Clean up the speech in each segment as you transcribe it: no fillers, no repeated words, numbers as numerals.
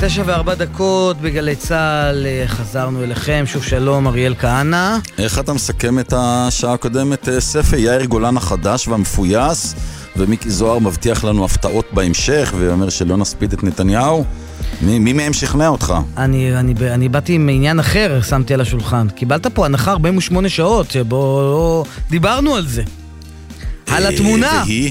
9:04 בגלי צהל, חזרנו אליכם, שוב שלום, אריאל כהנא. איך אתה מסכם את השעה הקודמת, ספי? יאיר גולן החדש והמפויס, ומיקי זוהר מבטיח לנו הפתעות בהמשך, ואומר שלא נספיד את נתניהו. מי מהם שכנע אותך? אני באתי עם עניין אחר, שמתי על השולחן. קיבלת פה הנחה 48 שעות, שבו דיברנו על זה. על התמונה. והיא?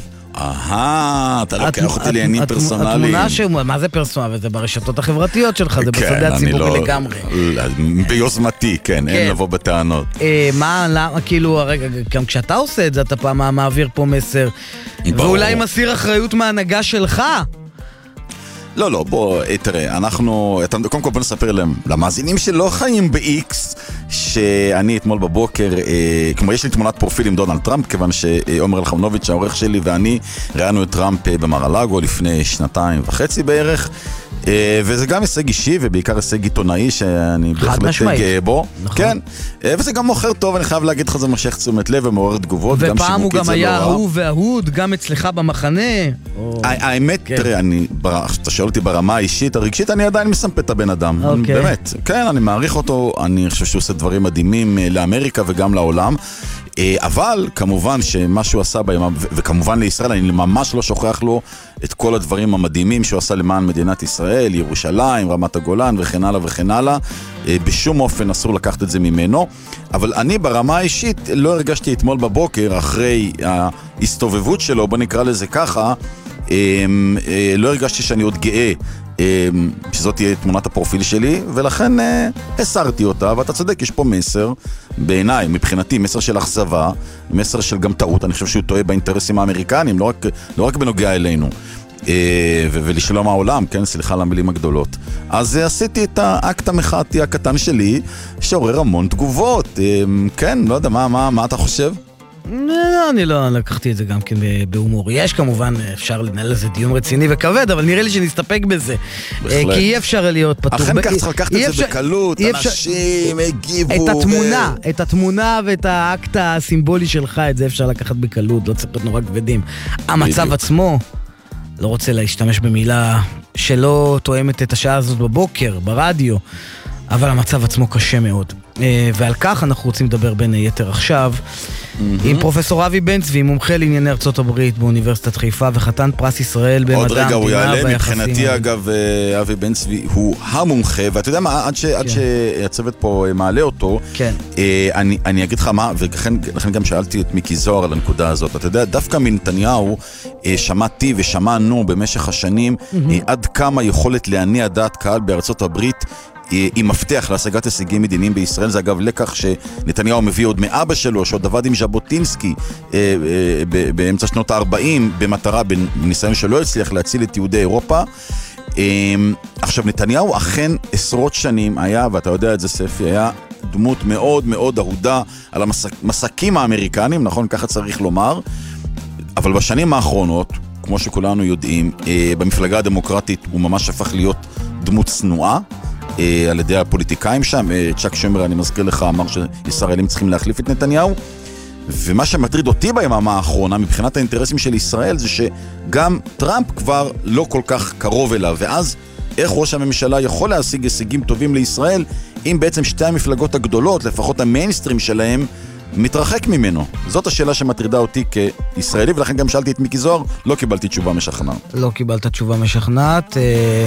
אתה לוקח אותי לעניינים פרסונליים. התמונה מה זה פרסונלי? זה ברשתות החברתיות שלך, זה בשדה הציבורי לגמרי. ביוזמתי, כן, אין לבוא בטענות. כאילו, הרגע, גם כשאתה עושה את זה, אתה פעם מעביר פה מסר, ואולי מסיר אחריות מההנהגה שלך. לא, בוא, תראה, קודם כל בוא נספר למאזינים שלא חיים ב-X, שאני אתמול בבוקר, כמו יש לי תמונת פרופיל עם דונלד טראמפ, כיוון שעומר אלחמנוביץ' העורך שלי ואני ראינו את טראמפ במר-הלאגו לפני 2.5 בערך, וזה גם הישג אישי ובעיקר הישג עיתונאי שאני בהחלט גאה בו. כן, וזה גם מוכר טוב, אני חייב להגיד לך, זה מושך תשומת לב ומעורר תגובות. ופעם הוא גם היה אהוב ואהוד, גם אצלך במחנה. האמת, תראה, אתה שואל אותי ברמה האישית, הרגשית, אני עדיין מסמפת את הבן אדם. באמת, כן, אני מעריך אותו, אני חושב שהוא עושה דברים מדהימים לאמריקה וגם לעולם. אבל כמובן שמה שהוא עשה וכמובן לישראל, אני ממש לא שוכח לו את כל הדברים המדהימים שהוא עשה למען מדינת ישראל, ירושלים, רמת הגולן וכן הלאה וכן הלאה. בשום אופן אסור לקחת את זה ממנו, אבל אני ברמה האישית לא הרגשתי אתמול בבוקר, אחרי ההסתובבות שלו, בוא נקרא לזה ככה, לא הרגשתי שאני עוד גאה שזאת תהיה תמונת הפרופיל שלי, ולכן הסרתי אותה. ואתה צודק, יש פה מסר בעיניי, מבחינתי, מסר של אכזבה, מסר של גם טעות. אני חושב שהוא טועה באינטרסים האמריקניים, לא רק בנוגע אלינו ולשלום העולם, כן, סליחה על המילים הגדולות. אז עשיתי את האקט המחאתי הקטן שלי, שעורר המון תגובות. כן, לא יודע, מה אתה חושב? אני לא לקחתי את זה גם כן בהומור. יש כמובן, אפשר לנהל לזה דיון רציני וכבד, אבל נראה לי שנסתפק בזה. כי אי אפשר להיות פתוח. אכן כך צריך לקחת את זה בקלות, אנשים הגיבו. את התמונה ואת האקט הסימבולי שלך, את זה אפשר לקחת בקלות, לא צריך להיות נורא כבדים. המצב עצמו, לא רוצה להשתמש במילה שלא תואמת את השעה הזאת בבוקר, ברדיו, אבל המצב עצמו קשה מאוד. ועל כך אנחנו רוצים לדבר בין היתר עכשיו עם פרופסור אבי בן צבי, מומחה לענייני ארצות הברית באוניברסיטת חיפה וחתן פרס ישראל במדע המדינה. עוד רגע הוא יעלה, מבחינתי אגב אבי בן צבי הוא המומחה, ואתה יודע מה, עד שהצוות פה מעלה אותו, אני אגיד לך מה, ולכן גם שאלתי את מיקי זוהר על הנקודה הזאת. אתה יודע, דווקא מנתניהו שמעתי ושמענו במשך השנים עד כמה יכולת להניע דעת קהל בארצות הברית היא מפתח להשגת הישגים מדיניים בישראל. זה אגב לקח שנתניהו מביא עוד מאבא שלו, שעוד עבד עם ז'בוטינסקי באמצע שנות ה-40 במטרה, בניסיון שלא הצליח להציל את יהודי אירופה. עכשיו, נתניהו אכן עשרות שנים היה, ואתה יודע את זה ספי, היה דמות מאוד מאוד אהודה על המסקים האמריקנים, נכון? ככה צריך לומר. אבל בשנים האחרונות, כמו שכולנו יודעים, במפלגה הדמוקרטית הוא ממש הפך להיות דמות צנועה על ידי הפוליטיקאים שם. צ'אק שומר, אני מזכיר לך, אמר שישראלים צריכים להחליף את נתניהו. ומה שמטריד אותי ביממה האחרונה מבחינת האינטרסים של ישראל זה שגם טראמפ כבר לא כל כך קרוב אליו, ואז איך ראש הממשלה יכול להשיג הישגים טובים לישראל אם בעצם שתי המפלגות הגדולות, לפחות המיינסטרים שלהם, מתרחק ממנו? זאת השאלה שמטרידה אותי כישראלי, ולכן גם שאלתי את מיקי זוהר, לא קיבלתי תשובה משכנעת. לא קיבלת תשובה משכנעת,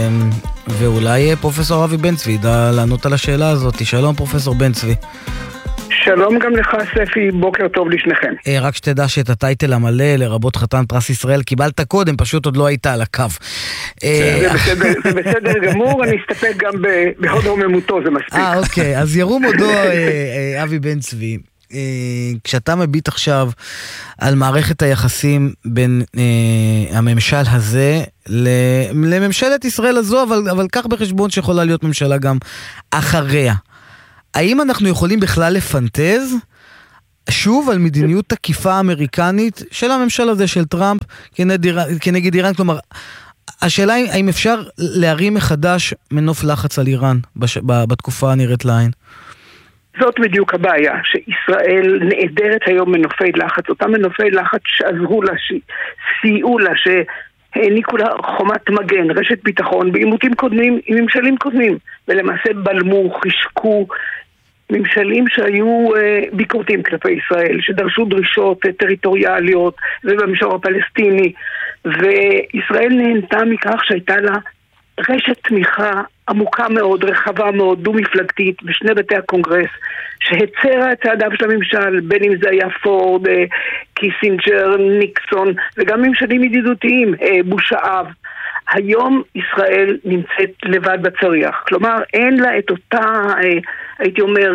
ואולי פרופסור אבי בן צבי ידע לענות על השאלה הזאת. שלום פרופסור בן צבי. שלום גם לך ספי, בוקר טוב לשניכם. רק שתדע שאת הטייטל המלא לרבות חתן פרס ישראל קיבלת קודם, פשוט עוד לא היית על הקו. זה בסדר גמור, אני אסתפק גם בהוד רוממותו, זה מספיק. אוקיי, אז ירום הודו אבי בן צבי. כשאתה מביט עכשיו על מערכת היחסים בין הממשל הזה לממשלת ישראל הזו, אבל כך בחשבון שיכולה להיות ממשלה גם אחריה, האם אנחנו יכולים בכלל לפנטז שוב על מדיניות תקיפה אמריקנית של הממשל הזה של טראמפ כנגד איראן? כלומר, השאלה היא האם אפשר להרים מחדש מנוף לחץ על איראן בתקופה הנראית לעין? זאת בדיוק הבעיה, שישראל נעדרת היום מנופי לחץ, אותם מנופי לחץ שעזרו לה, שסייעו לה, העניקו לה חומת מגן, רשת ביטחון, בעימותים קודמים, עם ממשלים קודמים, ולמעשה בלמו, חישקו, ממשלים שהיו ביקורתיים כלפי ישראל, שדרשו דרישות טריטוריאליות, ובמישור הפלסטיני, וישראל נהנתה מכך שהייתה לה רשת תמיכה עמוקה מאוד, רחבה מאוד, דו-מפלגתית, בשני בתי הקונגרס, שהצרה את צעדיו של הממשל, בין אם זה היה פורד, קיסינג'ר, ניקסון, וגם ממשלים ידידותיים, בוש האב. היום ישראל נמצאת לבד בצריח. כלומר, אין לה את אותה, הייתי אומר,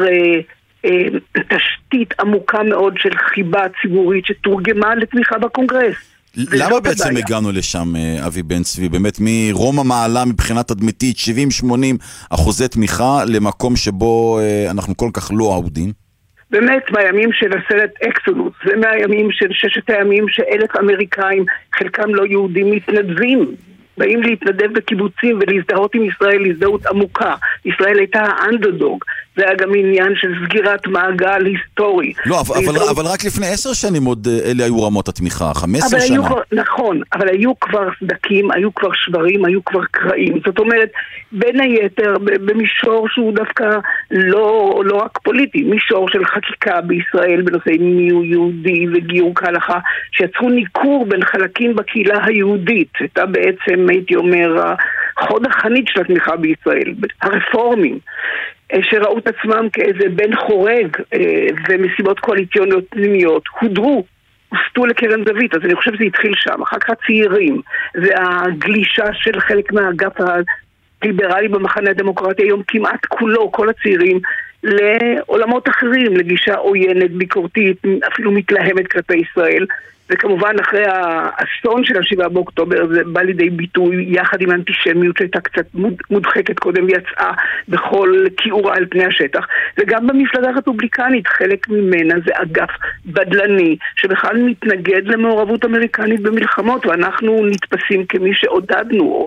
תשתית עמוקה מאוד של חיבה ציבורית שתורגמה לתמיכה בקונגרס. למה בעצם הגענו לשם, אבי בן צבי? באמת מרומא מעלה מבחינת תדמיתית 70-80% תמיכה למקום שבו אנחנו כל כך לא אהודים? באמת מהימים של הסרט אקסודוס, זה מהימים של 6 הימים ש1,000 אמריקאים, חלקם לא יהודים, מתנדבים, באים להתנדב בקיבוצים ולהזדהות עם ישראל, הזדהות עמוקה. ישראל הייתה האנדרדוג, זה היה גם עניין של סגירת מעגל היסטורי. לא, אבל רק לפני 10 שנים עוד אלה היו רמות התמיכה, 15 שנה. נכון, אבל היו כבר סדקים, היו כבר שברים, היו כבר קרעים. זאת אומרת, בין היתר, במישור שהוא דווקא לא רק פוליטי, מישור של חקיקה בישראל בנושאי מיהו יהודי וגיור כהלכה, שיצרו ניכור בין חלקים בקהילה היהודית. הייתה בעצם, הייתי אומר, חוד החנית של התמיכה בישראל, הרפורמים, שראו את עצמם כאיזה בן חורג ומסיבות קואליציוניות פנימיות, הודרו, הוסטו לקרן זווית. אז אני חושב שזה התחיל שם. אחר כך הצעירים, והגלישה של חלק מהאגף הליברלי במחנה הדמוקרטי, היום כמעט כולו, כל הצעירים, לעולמות אחרים, לגישה עוינת, ביקורתית, אפילו מתלהמת כלפי ישראל. וכמובן אחרי האסון של 7 באוקטובר זה בא לידי ביטוי יחד עם האנטישמיות שהייתה קצת מודחקת קודם ויצאה בכל כיעורה על פני השטח. וגם במפלגה הרפובליקנית חלק ממנה זה אגף בדלני שבכלל מתנגד למעורבות אמריקנית במלחמות, ואנחנו נתפסים כמי שעודדנו.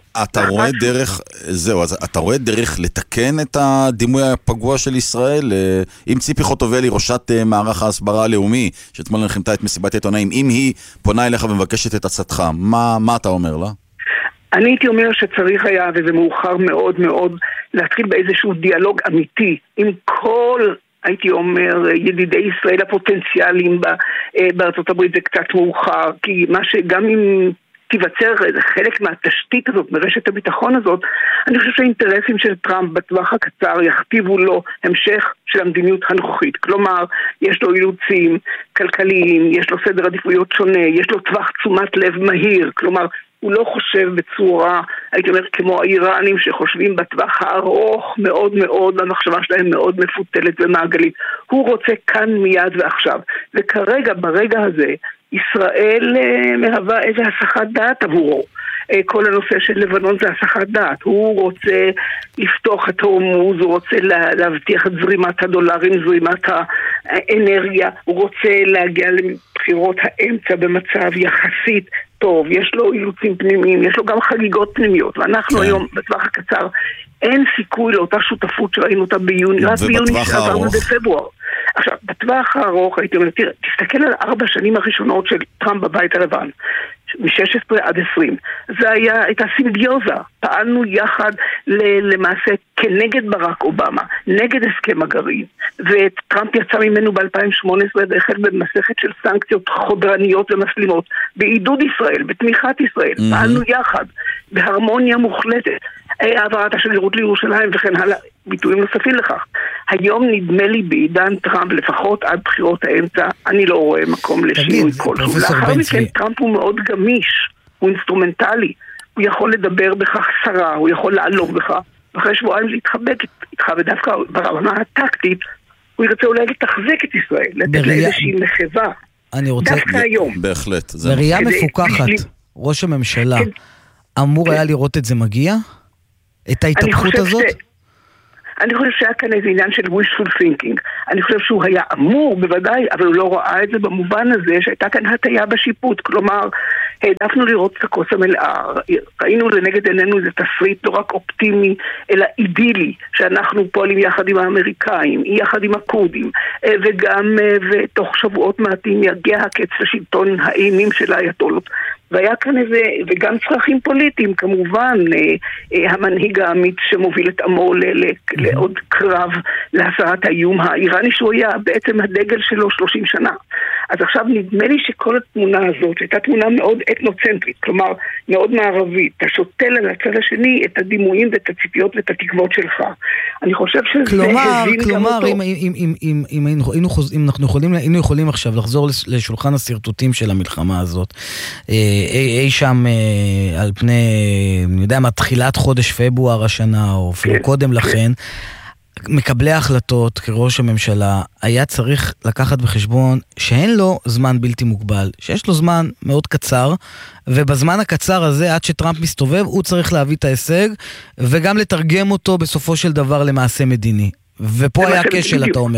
אתה רואה דרך לתקן את הדימוי הפגוע של ישראל? אם ציפי חוטובלי, ראשת מערך ההסברה הלאומי, שאתמול נחמתה את מסיבת העיתונאים, אם היא פונה אליך ומבקשת את עצתך, מה אתה אומר לה? אני הייתי אומר שצריך היה, וזה מאוחר מאוד מאוד, להתחיל באיזשהו דיאלוג אמיתי עם כל, הייתי אומר, ידידי ישראל הפוטנציאליים בארצות הברית. זה קצת מאוחר, כי מה שגם אם תיווצר חלק מהתשתית הזאת, מרשת הביטחון הזאת, אני חושב שהאינטרסים של טראמפ בטווח הקצר יכתיבו לו המשך של המדיניות הנוכחית. כלומר, יש לו אילוצים כלכליים, יש לו סדר עדיפויות שונה, יש לו טווח תשומת לב מהיר. כלומר, הוא לא חושב בצורה, הייתי אומר, כמו האיראנים שחושבים בטווח הארוך מאוד מאוד, המחשבה שלהם מאוד מפותלת ומעגלית. הוא רוצה כאן מיד ועכשיו. וכרגע, ברגע הזה, ישראל מהווה איזה הסחת דעת עבורו. כל הנושא של לבנון זה הסחת דעת. הוא רוצה לפתוח את הורמוז, הוא רוצה להבטיח את זרימת הדולרים, זרימת האנרגיה, הוא רוצה להגיע לבחירות האמצע במצב יחסית טוב, יש לו אילוצים פנימיים, יש לו גם חגיגות פנימיות, ואנחנו היום בטווח הקצר אין סיכוי לאותה שותפות שראינו אותה ביוני, רק ביוני שעברנו בפברואר. עכשיו, בטווח הארוך הייתי אומר, תראה, תסתכל על 4 שנים הראשונות של טראמפ בבית הלבן, מ-16 עד 20. זה הייתה סימביוזה. פעלנו יחד למעשה כנגד ברק אובמה, נגד הסכם הגרעין, וטראמפ יצא ממנו ב-2018 והחל במסכת של סנקציות חודרניות ומסלימות, בעידוד ישראל, בתמיכת ישראל. פעלנו יחד, בהרמוניה מוחלטת. העברת השגרירות לירושלים וכן הלאה, ביטויים נוספים לכך. היום נדמה לי בעידן טראמפ, לפחות עד בחירות האמצע, אני לא רואה מקום לשינוי כלשהו. לאחר מכן טראמפ הוא מאוד גמיש, הוא אינסטרומנטלי, הוא יכול לדבר בכך שרה, הוא יכול לעלוב בך, ואחרי שבועיים להתחבק איתך, ודווקא ברמה הטקטית, הוא ירצה אולי לתחזק את ישראל, לתת לה איזושהי מחווה. דווקא היום. בהחלט. בראייה מפוקחת, ראש הממשלה אמור היה לראות את זה מגיע? את ההתהפכות הזאת? אני חושב שהיה כאן איזה עניין של wishful thinking. אני חושב שהוא היה אמור בוודאי, אבל הוא לא ראה את זה במובן הזה שהייתה כאן הטיה בשיפוט. כלומר, העדפנו לראות את הכוס המלאה. ראינו לנגד עינינו איזה תסריט לא רק אופטימי, אלא אידילי, שאנחנו פועלים יחד עם האמריקאים, יחד עם הקורדים, וגם ותוך שבועות מעטים יגיע הקץ לשלטון האימים של האייתולות. והיה כאן וגם צרכים פוליטיים, כמובן, המנהיג האמיץ שמוביל את עמו לעוד קרב להסרת האיום האיראני, שהוא היה בעצם הדגל שלו 30 שנה. אז עכשיו נדמה לי שכל התמונה הזאת הייתה תמונה מאוד אתנוצנטרית, כלומר מאוד מערבית. אתה שותל על הצד השני את הדימויים ואת הציפיות ואת התקוות שלך. אני חושב שזה הבין גם אותו. אם אנחנו יכולים עכשיו לחזור לשולחן הסרטוטים של המלחמה הזאת, אי שם על פני, אני יודע מה, תחילת חודש פברואר השנה, או אפילו קודם לכן, מקבלי ההחלטות כראש הממשלה היה צריך לקחת בחשבון שאין לו זמן בלתי מוגבל, שיש לו זמן מאוד קצר, ובזמן הקצר הזה, עד שטראמפ מסתובב, הוא צריך להביא את ההישג, וגם לתרגם אותו בסופו של דבר למעשה מדיני. ופה היה כשל, אתה אומר.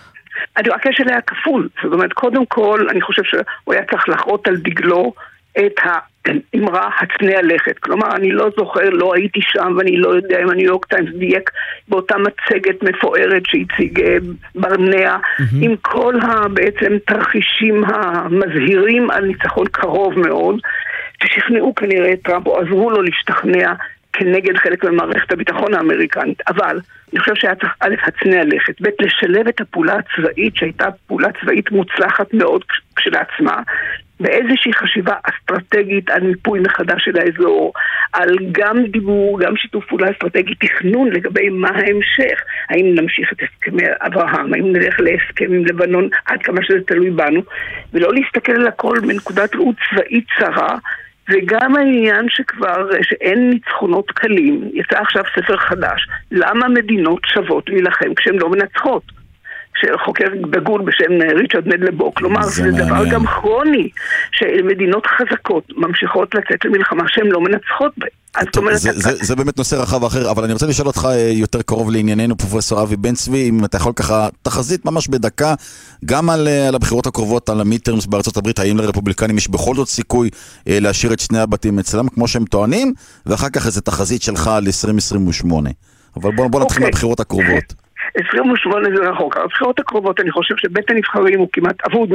הכשל היה כפול. זאת אומרת, קודם כל, אני חושב שהוא היה צריך לחרות על דגלו את האמרה הצנע לכת. כלומר, אני לא זוכר, לא הייתי שם, ואני לא יודע אם הניו יורק טיימס דייק באותה מצגת מפוארת שהציג ברנע, עם כל בעצם תרחישים המזהירים על ניצחון קרוב מאוד, ששכנעו כנראה את טראמפ, או עזרו לו להשתכנע כנגד חלק ממערכת הביטחון האמריקנית. אבל אני חושב שהיה צריך א' הצנע לכת, ב' לשלב את הפעולה הצבאית, שהייתה פעולה צבאית מוצלחת מאוד כשלעצמה, באיזושהי חשיבה אסטרטגית על מיפוי מחדש של האזור, על גם דיבור, גם שיתוף פעולה אסטרטגי, תכנון לגבי מה ההמשך, האם נמשיך את הסכמי אברהם, האם נלך להסכם עם לבנון עד כמה שזה תלוי בנו, ולא להסתכל על הכל מנקודת ראות צבאית צרה, וגם העניין שאין ניצחונות קלים, יצא עכשיו ספר חדש, למה מדינות שוות להילחם כשהן לא מנצחות? שחוקר דגול בשם ריצ'רד מדלבו, כלומר זה דבר גם כרוני, שמדינות חזקות ממשיכות לצאת למלחמה שהן לא מנצחות בה. זה באמת נושא רחב אחר, אבל אני רוצה לשאול אותך יותר קרוב לענייננו, פרופסור אבי בן צבי, אם אתה יכול ככה תחזית ממש בדקה, גם על הבחירות הקרובות, על המיטרמס בארצות הברית, האם לרפובליקנים יש בכל זאת סיכוי להשאיר את שני הבתים אצלם כמו שהם טוענים, ואחר כך איזו תחזית שלך ל-2028. אבל בוא נתחיל מהבחירות הקרובות. 28 זה רחוק. הבחירות הקרובות, אני חושב שבית הנבחרים הוא כמעט אבוד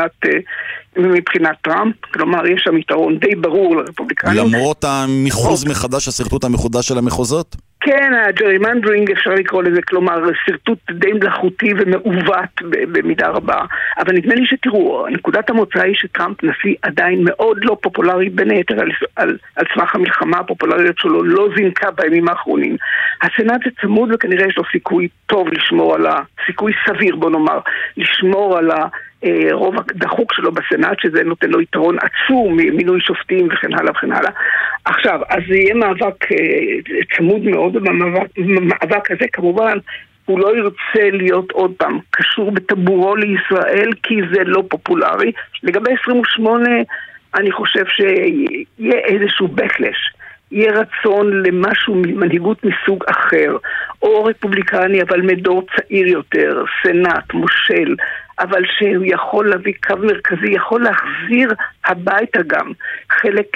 מבחינת טראמפ, כלומר יש שם יתרון די ברור לרפובליקנים. למרות המחוז מחדש, הסרטוט המחודש של המחוזות? כן, הג'רימנדרינג אפשר לקרוא לזה, כלומר סרטוט די מלאכותי ומעוות במידה רבה, אבל נדמה לי שתראו, נקודת המוצא היא שטראמפ נשיא עדיין מאוד לא פופולרי, בין היתר על סמך המלחמה, הפופולריות שלו לא זינקה בימים האחרונים. הסנאט זה צמוד וכנראה יש לו סיכוי טוב לשמור על סיכוי סביר, בוא נאמר, לשמור על הרוב הדחוק שלו בסנאט, שזה נותן לו יתרון עצום, מינוי שופטים וכן הלאה וכן הלאה. עכשיו, אז זה יהיה מאבק צמוד מאוד, ובמאבק הזה כמובן הוא לא ירצה להיות עוד פעם קשור בטבורו לישראל, כי זה לא פופולרי. לגבי 28, אני חושב שיהיה איזשהו backlash, יהיה רצון למשהו מנהיגות מסוג אחר, או רפובליקני אבל מדור צעיר יותר, סנאט, מושל, אבל שהוא יכול להביא קו מרכזי, יכול להחזיר הביתה גם חלק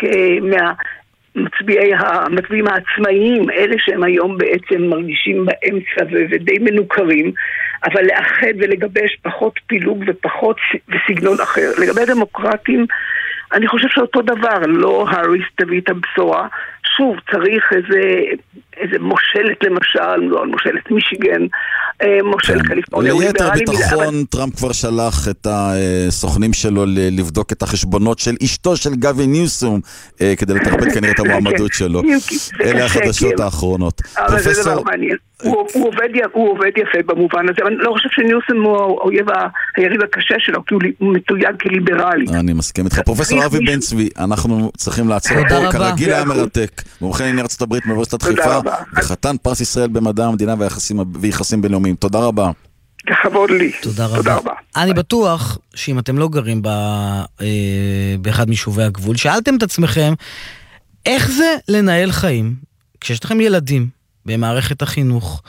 המצביעים העצמאיים, אלה שהם היום בעצם מרגישים באמצע ודי מנוכרים, אבל לאחד ולגבש פחות פילוג ופחות וסגנון אחר. לגבי דמוקרטים, אני חושב שאותו דבר, לא האריס תביא את הבשורה. שוב, צריך איזה מושלת למשל, לא מושלת מישיגן, מושל קליפורניה. ליתר ביטחון, טראמפ כבר שלח את הסוכנים שלו לבדוק את החשבונות של אשתו של גבי ניוסום, כדי לתרפת כנראה את המועמדות שלו. אלה החדשות האחרונות. אבל זה דבר מעניין. הוא עובד יפה במובן הזה, אבל אני לא חושב שניוסם הוא היריב הקשה שלו, כי הוא מתויג כליברלי. אני מסכים איתך. פרופסור אבי בן צבי, אנחנו צריכים לעצור פה, כרגיל היה מרתק. מומחה לענייני ארצות הברית מאוניברסיטת חיפה, וחתן פרס ישראל במדע המדינה ויחסים בינלאומיים. תודה רבה. לכבוד לי. תודה רבה. אני בטוח שאם אתם לא גרים באחד מיישובי הגבול, שאלתם את עצמכם, איך זה לנהל חיים כשיש לכם ילדים במערכת החינוך,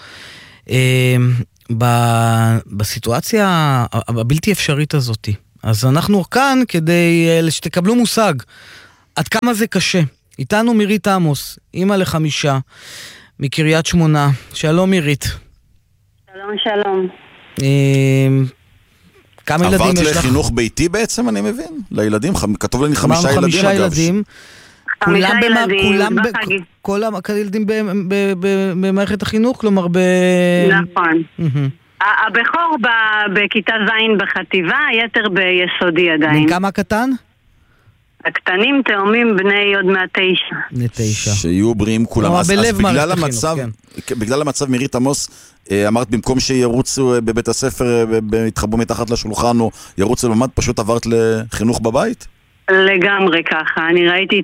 בסיטואציה הבלתי אפשרית הזאת. אז אנחנו כאן כדי שתקבלו מושג עד כמה זה קשה. איתנו מירית עמוס, אמא ל5 מקריית שמונה. שלום מירית. שלום. כמה ילדים יש לך? עברת לחינוך ביתי בעצם, אני מבין? לילדים, כתוב לי 5 ילדים. 5 ילדים. כל הילדים במערכת החינוך, כלומר נכון. הבכור בכיתה ז' בחטיבה, היתר ביסודי עדיין. בן כמה הקטן? הקטנים תאומים בני עוד 9. שיהיו בריאים כולם. אז בגלל המצב מירית עמוס, אמרת במקום שירוצו בבית הספר, יתחבאו מתחת לשולחן או ירוצו למד, פשוט עברת לחינוך בבית? לגמרי ככה. אני ראיתי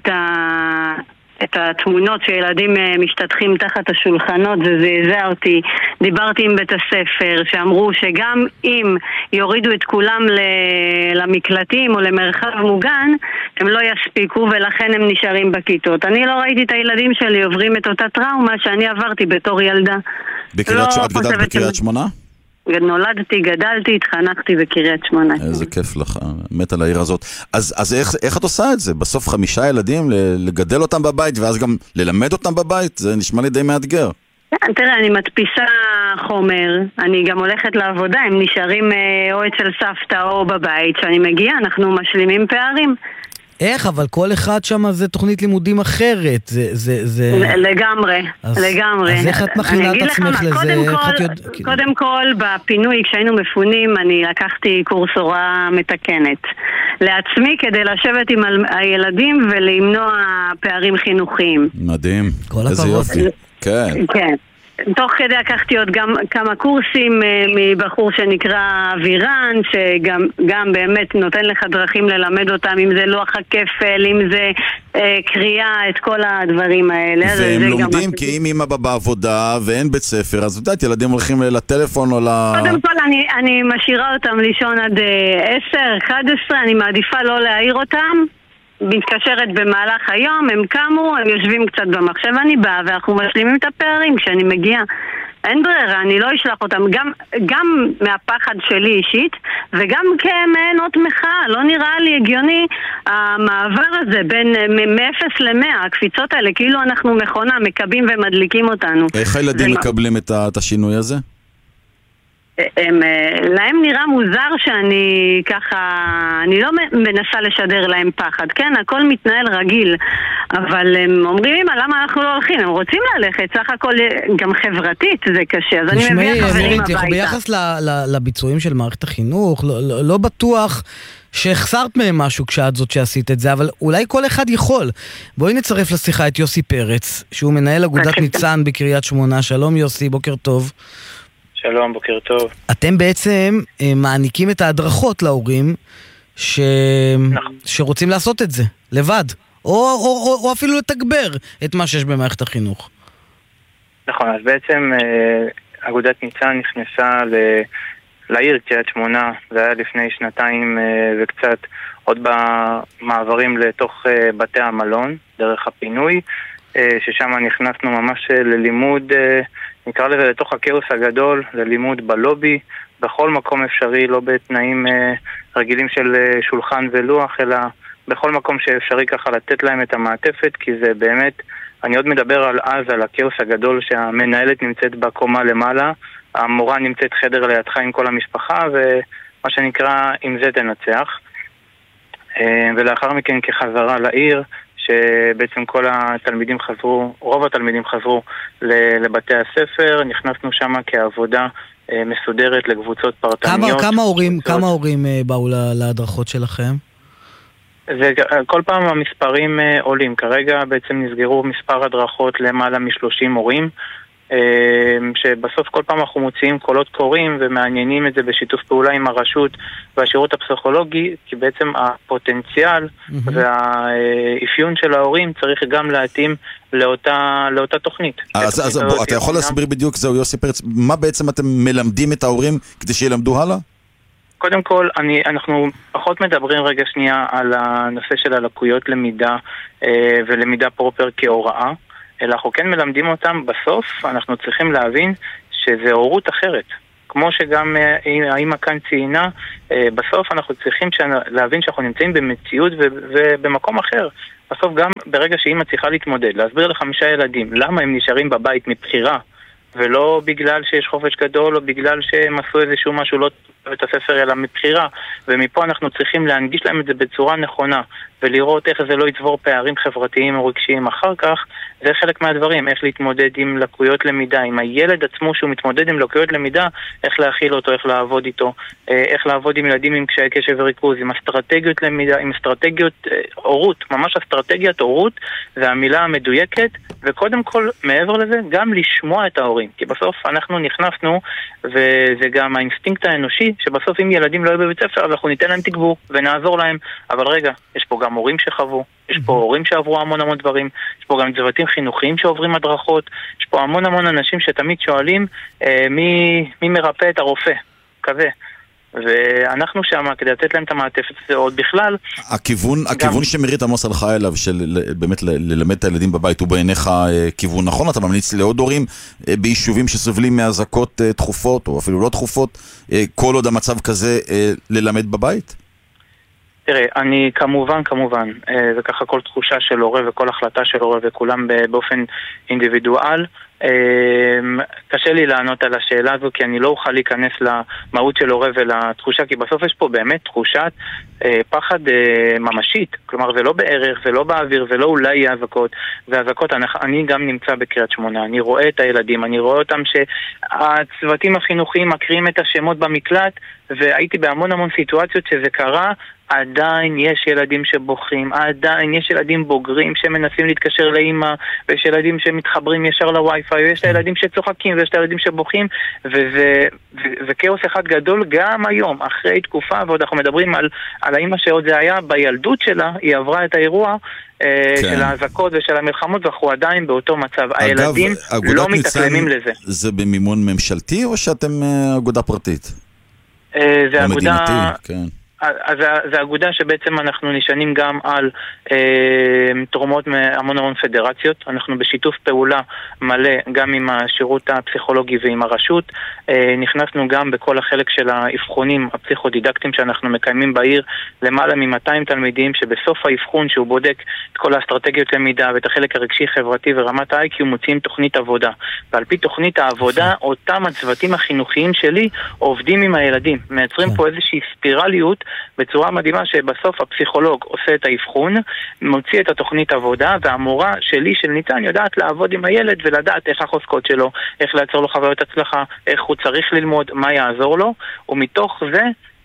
את התמונות שילדים משתתחים תחת השולחנות, זה זעזע אותי. דיברתי עם בית הספר שאמרו שגם אם יורידו את כולם למקלטים או למרחב מוגן, הם לא יספיקו ולכן הם נשארים בכיתות. אני לא ראיתי את הילדים שלי עוברים את אותה טראומה שאני עברתי בתור ילדה. את גדלת בקריית שמונה? נולדתי, גדלתי, התחנכתי בקריית שמונה. איזה כיף לך, מת על העיר הזאת. אז איך את עושה את זה? בסוף 5 ילדים, לגדל אותם בבית ואז גם ללמד אותם בבית? זה נשמע לי די מאתגר. תראה, אני מדפיסה חומר, אני גם הולכת לעבודה, הם נשארים או אצל סבתא או בבית. כשאני מגיעה, אנחנו משלימים פערים. איך? אבל כל אחד שם זה תוכנית לימודים אחרת. לגמרי. אז איך את מכינה את עצמך לזה? קודם כל, בפינוי, כשהיינו מפונים, אני לקחתי קורס הוראה מתקנת לעצמי כדי לשבת עם הילדים ולמנוע פערים חינוכיים. מדהים. איזה יופי. כן. כן. תוך כדי לקחתי עוד גם כמה קורסים מבחור שנקרא אבירן, שגם באמת נותן לך דרכים ללמד אותם, אם זה לוח הכפל, אם זה קריאה, את כל הדברים האלה. והם לומדים כי אם אמא בעבודה ואין בית ספר, אז יודעת, ילדים הולכים לטלפון או קודם כל אני משאירה אותם לישון עד 10, 11, אני מעדיפה לא להעיר אותם. מתקשרת במהלך היום, הם קמו, הם יושבים קצת במחשב, אני באה ואנחנו משלימים את הפערים כשאני מגיעה. אין ברירה, אני לא אשלח אותם, גם מהפחד שלי אישית וגם כמעין אות מחאה. לא נראה לי הגיוני המעבר הזה בין מ-0 ל-100, הקפיצות האלה, כאילו אנחנו מכונה, מקבים ומדליקים אותנו. איך הילדים מקבלים את השינוי הזה? להם נראה מוזר שאני ככה, אני לא מנסה לשדר להם פחד, כן, הכל מתנהל רגיל, אבל הם אומרים למה אנחנו לא הולכים, הם רוצים ללכת, סך הכל גם חברתית זה קשה, אז אני מביאה חברים הביתה. ביחס לביצועים של מערכת החינוך, לא בטוח שהחסרת מהם משהו כשאת זאת שעשית את זה, אבל אולי כל אחד יכול. בואי נצרף לשיחה את יוסי פרץ, שהוא מנהל אגודת ניצן בקריית שמונה. שלום יוסי, בוקר טוב. שלום, בוקר טוב. אתם בעצם מעניקים את ההדרכות להורים שרוצים לעשות את זה, לבד. או אפילו לתגבר את מה שיש במערכת החינוך. נכון, אז בעצם אגודת ניצן נכנסה לעיר קריית שמונה, זה היה לפני 2 וקצת, עוד במעברים לתוך בתי המלון, דרך הפינוי, ששם נכנסנו ממש ללימוד, נקרא לזה לתוך הכאוס הגדול, ללימוד בלובי, בכל מקום אפשרי, לא בתנאים רגילים של שולחן ולוח, אלא בכל מקום שאפשרי ככה לתת להם את המעטפת, כי זה באמת, אני עוד מדבר על הכאוס הגדול שהמנהלת נמצאת בקומה למעלה, המורה נמצאת חדר לידך עם כל המשפחה, ומה שנקרא, עם זה תנצח. ולאחר מכן כחזרה לעיר, שבעצם כל התלמידים חזרו, רוב התלמידים חזרו לבתי הספר, נכנסנו שם כעבודה מסודרת לקבוצות פרטניות. כמה הורים באו להדרכות שלכם? כל פעם המספרים עולים. כרגע בעצם נסגרו מספר הדרכות למעלה מ-30 הורים, שבסוף כל פעם אנחנו מוציאים קולות קוראים ומעניינים את זה בשיתוף פעולה עם הרשות והשירות הפסיכולוגי, כי בעצם הפוטנציאל והאפיון של ההורים צריך גם להתאים לאותה תוכנית. אז אתה יכול להסביר בדיוק, זהו יוסי פרץ, מה בעצם אתם מלמדים את ההורים כדי שילמדו הלאה? קודם כל, אנחנו פחות מדברים רגע שנייה על הנושא של הלקויות למידה ולמידה פרופר כהוראה, אלא אנחנו כן מלמדים אותם בסוף, אנחנו צריכים להבין שזה הורות אחרת. כמו שגם האמא כאן ציינה, בסוף אנחנו צריכים להבין שאנחנו נמצאים במציאות ובמקום אחר. בסוף גם ברגע שאמא צריכה להתמודד, להסביר ל5 ילדים למה הם נשארים בבית מבחירה, ולא בגלל שיש חופש גדול או בגלל שהם עשו איזשהו משהו לא בית הספר אלא מבחירה, ומפה אנחנו צריכים להנגיש להם את זה בצורה נכונה, ולראות איך זה לא יצבור פערים חברתיים או רגשיים אחר כך. זה חלק מהדברים, איך להתמודד עם לקויות למידה, עם הילד עצמו שהוא מתמודד עם לקויות למידה, איך להכיל אותו, איך לעבוד איתו, איך לעבוד עם ילדים עם קשיי קשב וריכוז, עם אסטרטגיות למידה, עם אסטרטגיות הורות, ממש אסטרטגיית הורות, זה המילה המדויקת, וקודם כל, מעבר לזה, גם לשמוע את ההורים, כי בסוף אנחנו נכנסנו, וזה גם האינסטינקט האנושי, שבסוף אם ילדים לא יהיו בבית ספר, אנחנו ניתן להם תגבור ונעזור להם, אבל רגע, יש פה גם הורים שחוו, יש פה הורים שעברו המון דברים, יש פה גם צוותים חינוכיים שעוברים הדרכות, יש פה המון אנשים שתמיד שואלים מי מרפא את הרופא, כזה. ואנחנו שם כדי לתת להם את המעטפת זה עוד בכלל. הכיוון שמירית עמוס הלכה אליו של באמת ללמד את הילדים בבית הוא בעיניך כיוון נכון? אתה ממליץ לעוד הורים ביישובים שסובלים מהזעקות תכופות או אפילו לא תכופות, כל עוד המצב כזה ללמד בבית? תראה, אני כמובן, וככה כל תחושה של הורה וכל החלטה של הורה וכולם באופן אינדיבידואל, קשה לי לענות על השאלה הזו כי אני לא אוכל להיכנס למהות של הורה ולתחושה, כי בסוף יש פה באמת תחושת פחד ממשית, כלומר זה לא בערך, זה לא באוויר, זה לא אולי יהיה אזעקות, והאזעקות, אני גם נמצא בקריית שמונה, אני רואה את הילדים, אני רואה אותם שהצוותים החינוכיים מקריאים את השמות במקלט, והייתי בהמון סיטואציות שזה קרה, עדיין יש ילדים שבוכים, עדיין יש ילדים בוגרים שמנסים להתקשר לאמא, ויש ילדים שמתחברים ישר לווי-פיי, ויש ילדים שצוחקים, ויש ילדים שבוכים, וזה כאוס אחד גדול גם היום, אחרי תקופה, ועוד אנחנו מדברים על האמא שעוד זה היה בילדות שלה, היא עברה את האירוע של האזעקות ושל המלחמות, ואנחנו עדיין באותו מצב. הילדים לא מתאקלמים לזה. זה במימון ממשלתי או שאתם אגודה פרטית? זה אגודה... מדינתי, כן. אז זה אגודה שבעצם אנחנו נשענים גם על תרומות מהמון פדרציות. אנחנו בשיתוף פעולה מלא גם עם השירות הפסיכולוגי ועם הרשות. נכנסנו גם בכל החלק של האבחונים הפסיכודידקטיים שאנחנו מקיימים בעיר, למעלה מ200 תלמידים שבסוף האבחון שהוא בודק את כל האסטרטגיות למידה ואת החלק הרגשי חברתי ורמת ה-IQ מוציאים תוכנית עבודה, ועל פי תוכנית העבודה אותם הצוותים החינוכיים שלי עובדים עם הילדים, מייצרים פה איזושהי ספירליות בצורה מדהימה שבסוף הפסיכולוג עושה את האבחון, מוציא את התוכנית עבודה, והמורה שלי של ניצן יודעת לעבוד עם הילד ולדעת איך החוזקות שלו, איך לייצר לו חוויות הצלחה, איך הוא צריך ללמוד, מה יעזור לו, ומתוך זה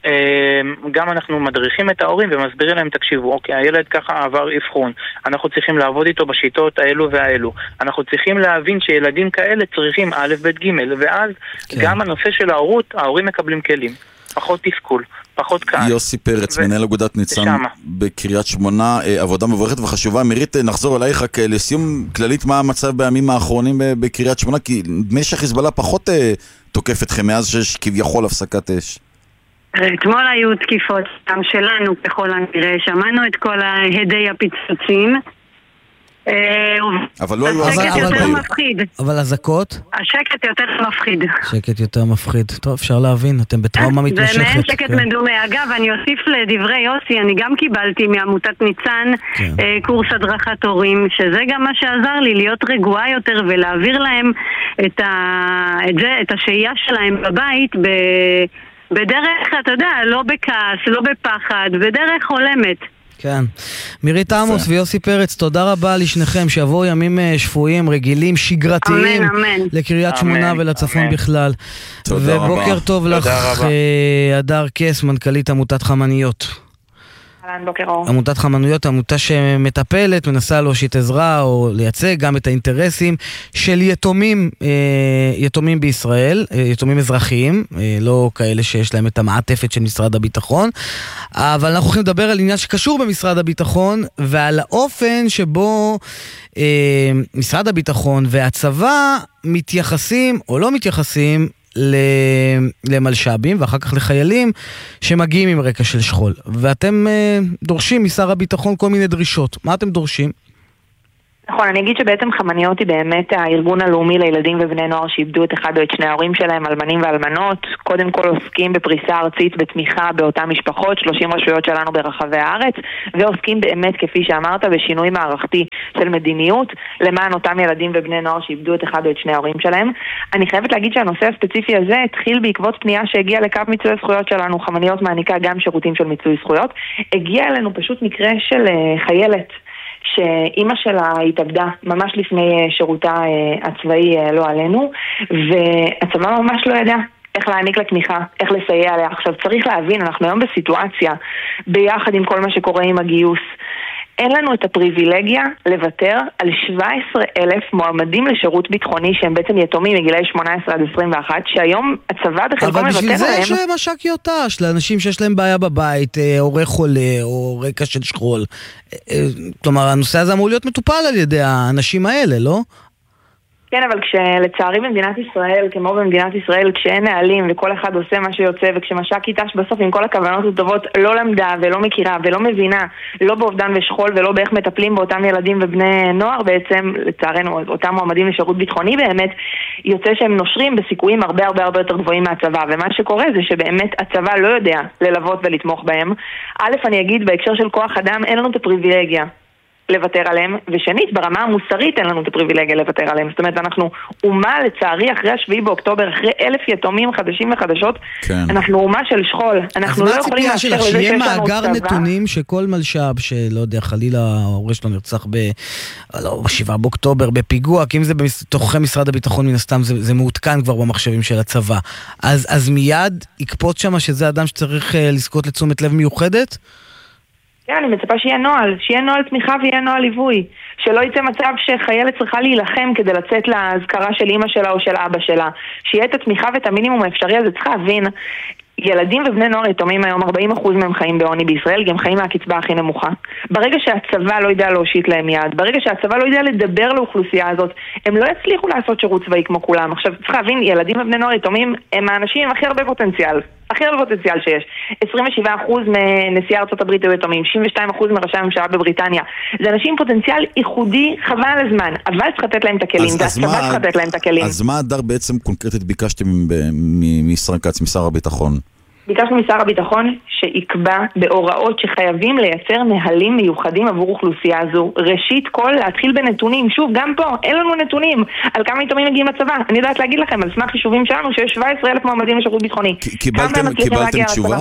גם אנחנו מדריכים את ההורים ומסבירים להם, תקשיבו, אוקיי, הילד ככה עבר אבחון, אנחנו צריכים לעבוד איתו בשיטות האלו והאלו, אנחנו צריכים להבין שילדים כאלה צריכים א' ב' ג', ואז גם הנושא של ההורות, ההורים מקבלים כלים, פחות תסכול, פחות קל. יוסי פרץ, מנהל אגודת ניצן בקריית שמונה, עבודה מבורכת וחשובה. מירית, נחזור אלייך רק לסיום כללית, מה המצב בימים האחרונים בקריית שמונה, כי נדמה שהחיזבאללה פחות תוקף אתכם מאז שיש כביכול הפסקת אש. אתמול היו תקיפות גם שלנו ככל הנראה, שמענו את כל ההדי הפיצוצים, אבל לא היו השקט יותר מפחיד. אבל הזקות? השקט יותר מפחיד. שקט יותר מפחיד. טוב, אפשר להבין, אתם בטראומה מתמשכת. זה מעין שקט מדומה. אגב, אני אוסיף לדברי יוסי, אני גם קיבלתי מעמותת ניצן קורס הדרכת הורים, שזה גם מה שעזר לי להיות רגועה יותר ולהעביר להם את השהייה שלהם בבית בדרך, אתה יודע, לא בכעס, לא בפחד, בדרך הולמת. כן. מירית עמוס ויוסי פרץ, תודה רבה לשניכם, שיבואו ימים שפויים, רגילים, שגרתיים, לקריית שמונה ולצפון בכלל. תודה רבה. ובוקר טוב לך, הדר קס, מנכ"לית עמותת חמניות. עמותת חמנויות, עמותה שמטפלת, מנסה להושיט עזרה או לייצג גם את האינטרסים של יתומים בישראל, יתומים אזרחיים, לא כאלה שיש להם את המעטפת של משרד הביטחון, אבל אנחנו הולכים לדבר על עניין שקשור במשרד הביטחון ועל האופן שבו משרד הביטחון והצבא מתייחסים או לא מתייחסים למלשבים ואחר כך לחיילים שמגיעים עם רקע של שכול, ואתם דורשים משר הביטחון כל מיני דרישות. מה אתם דורשים? נכון, אני אגיד שבעצם חמניות היא באמת הארגון הלאומי לילדים ובני נוער שאיבדו את אחד או את שני ההורים שלהם, אלמנים ואלמנות. קודם כל עוסקים בפריסה ארצית בתמיכה באותן משפחות, 30 רשויות שלנו ברחבי הארץ, ועוסקים באמת, כפי שאמרת, בשינוי מערכתי של מדיניות למען אותם ילדים ובני נוער שאיבדו את אחד או את שני ההורים שלהם. אני חייבת להגיד שהנושא הספציפי הזה התחיל בעקבות פנייה שהגיעה לקו מיצוי הזכויות שלנו. חמניות מעניקה גם שירותים של מיצוי זכויות. הגיע אלינו פשוט מקרה של חיילת שאימא שלה התאבדה ממש לפני שירותה הצבאי, לא עלינו, והצבא ממש לא ידע איך להעניק לה תמיכה, איך לסייע לה. עכשיו צריך להבין, אנחנו היום בסיטואציה, ביחד עם כל מה שקורה עם הגיוס, אין לנו את הפריבילגיה לוותר על 17,000 מועמדים לשירות ביטחוני שהם בעצם יתומים מגילאי 18 עד 21, שהיום הצבא בחלקו מוותר עליהם. אבל בשביל זה יש מש"קיות ת"ש, לאנשים שיש להם בעיה בבית, הורה חולה או רקע של שכול. כלומר, הנושא הזה אמור להיות מטופל על ידי האנשים האלה, לא? כן, אבל כשלצערי במדינת ישראל, כמו במדינת ישראל, כשאין נהלים וכל אחד עושה מה שיוצא, וכשמש"קית ת"ש בסוף עם כל הכוונות הטובות לא למדה ולא מכירה ולא מבינה, לא באובדן ושכול ולא באיך מטפלים באותם ילדים ובני נוער, בעצם לצערנו אותם מועמדים לשירות ביטחוני באמת, יוצא שהם נושרים בסיכויים הרבה יותר גבוהים מהצבא, ומה שקורה זה שבאמת הצבא לא יודע ללוות ולתמוך בהם. א', אני אגיד, בהקשר של כוח אדם אין לנו את הפריבילגיה לוותר עליהם, ושנית, ברמה המוסרית אין לנו את הפריבילגיה לוותר עליהם. זאת אומרת, אנחנו אומה, לצערי, אחרי 7 באוקטובר, אחרי 1,000 יתומים חדשים וחדשות, כן. אנחנו אומה של שכול. אנחנו לא יכולים לאפשר לזה שיש לנו צבא. שיהיה מאגר נתונים שכל מלש"ב, שלא יודע, חלילה, ההורה שלו נרצח ב-7 באוקטובר, בפיגוע, כי אם זה בתוככי משרד הביטחון, מן הסתם, זה מעודכן כבר במחשבים של הצבא. אז מיד יקפוץ שמה שזה אדם שצריך לזכות לתשומת לב מיוחדת? כן, אני מצפה שיהיה נוהל תמיכה ויהיה נוהל ליווי. שלא יצא מצב שחיילת צריכה להילחם כדי לצאת להזכרה של אמא שלה או של אבא שלה. שיהיה את התמיכה ואת המינימום האפשרי, אז צריך להבין, ילדים ובני נוער יתומים היום, 40% מהם חיים בעוני בישראל, גם חיים מהקצבה הכי נמוכה. ברגע שהצבא לא יודע להושיט להם יד, ברגע שהצבא לא יודע לדבר לאוכלוסייה הזאת, הם לא יצליחו לעשות שירות צבאי כמו כולם. עכשיו צריך להבין, ילדים ובני נוער יתומים הם האנשים עם הכי הרבה פוטנציאל. הכי הרבה פוטנציאל שיש. 27% מנשיאי ארצות הברית היו יתומים, 62% מראשי הממשלה בבריטניה. זה אנשים עם פוטנציאל ייחודי חבל על הזמן, אבל צריך לתת להם את הכלים, והצבא צריך לתת להם את הכלים. אז מה הדר בעצם קונקרטית ביקשתם מישראל כץ, משר הביטחון? ביקשנו משר הביטחון שיקבע בהוראות שחייבים לייצר נהלים מיוחדים עבור אוכלוסייה זו. ראשית כל, להתחיל בנתונים. שוב, גם פה, אין לנו נתונים על כמה יתומים מגיעים לצבא. אני יודעת להגיד לכם, על סמך חישובים שלנו, שיש 17,000 מועמדים לשירות ביטחוני. קיבלתם תשובה?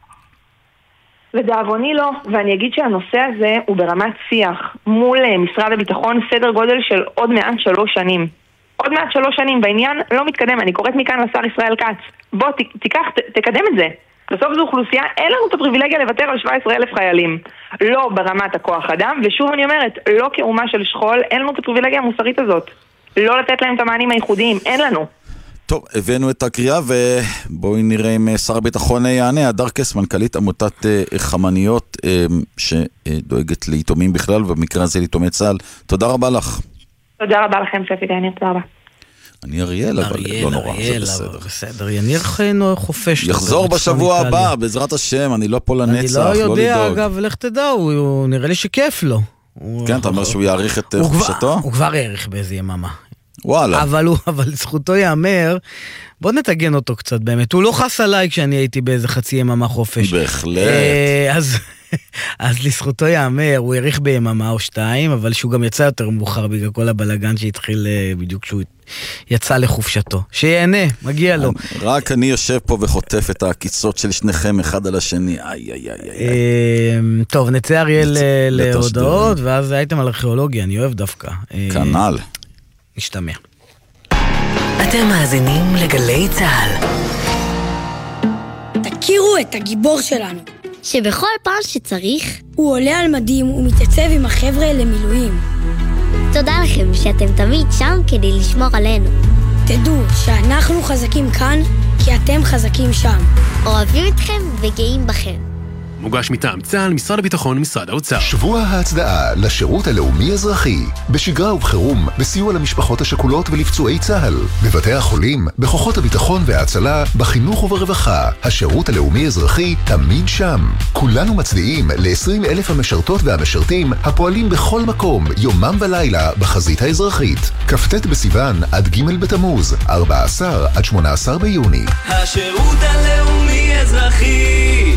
לדאבוני לא, ואני אגיד שהנושא הזה הוא ברמת שיח מול משרד הביטחון, סדר גודל של עוד מעט 3 שנים. עוד מעט 3 שנים, בעניין לא מתקדם. אני קוראת מכאן לשר ישראל כץ. בוא, תקדם את זה. בסוף זו אוכלוסייה, אין לנו את הפריבילגיה לוותר על 17,000 חיילים. לא ברמת הכוח אדם, ושוב אני אומרת, לא כאומה של שכול, אין לנו את הפריבילגיה המוסרית הזאת. לא לתת להם את המענים הייחודיים, אין לנו. טוב, הבאנו את הקריאה, ובואי נראה אם שר הביטחון יענה. הדר קס, מנכ"לית עמותת חמניות, שדואגת ליתומים בכלל, ובמקרה הזה ליתומי צה"ל. תודה רבה לך. תודה רבה לכם, שפי דייניר, תודה רבה. אני אריאל, אבל לא נורא, זה בסדר. יניר חופש. יחזור בשבוע הבא, בעזרת השם, אני לא פה לנצח, לא לדאוג. אני לא יודע, אגב, לך תדע, הוא נראה לי שכיף לו. כן, אתה אומר שהוא יעריך את חופשתו? הוא כבר יעריך באיזה יממה. וואלה. אבל זכותו יאמר, בוא נתגן אותו קצת באמת. הוא לא חס עליי כשאני הייתי באיזה חצי יממה חופש. בהחלט. אז לזכותו יאמר, הוא יעריך ביממה או 2, אבל שהוא גם יצא יותר מאוחר בגלל כל הבלגן שהתחיל בדיוק כשהוא יצא לחופשתו. שיהנה, מגיע לו. רק אני יושב פה וחוטף את הקיצות של שניכם אחד על השני. טוב, נצא אריאל להודעות, ואז הייתם על ארכיאולוגיה, אני אוהב דווקא. כנ"ל. נשתמע. אתם מאזינים לגלי צה"ל. תכירו את הגיבור שלנו. שבכל פעם שצריך הוא עולה על מדים ומתייצב עם החבר'ה למילואים. תודה לכם שאתם תמיד שם כדי לשמור עלינו. תדעו שאנחנו חזקים כאן כי אתם חזקים שם. אוהבים אתכם וגאים בכם. מוגש מטעם צה"ל, משרד הביטחון ומשרד האוצר. שבוע ההצדעה לשירות הלאומי אזרחי, בשגרה ובחירום, בסיוע למשפחות השכולות ולפצועי צה"ל, בבתי החולים, בכוחות הביטחון וההצלה, בחינוך וברווחה. השירות הלאומי אזרחי תמיד שם. כולנו מצדיעים ל-20,000 המשרתות והמשרתים הפועלים בכל מקום, יומם ולילה, בחזית האזרחית. כ"ט בסיוון עד ג' בתמוז, 14 עד 18 ביוני. השירות הלאומי אזרחי,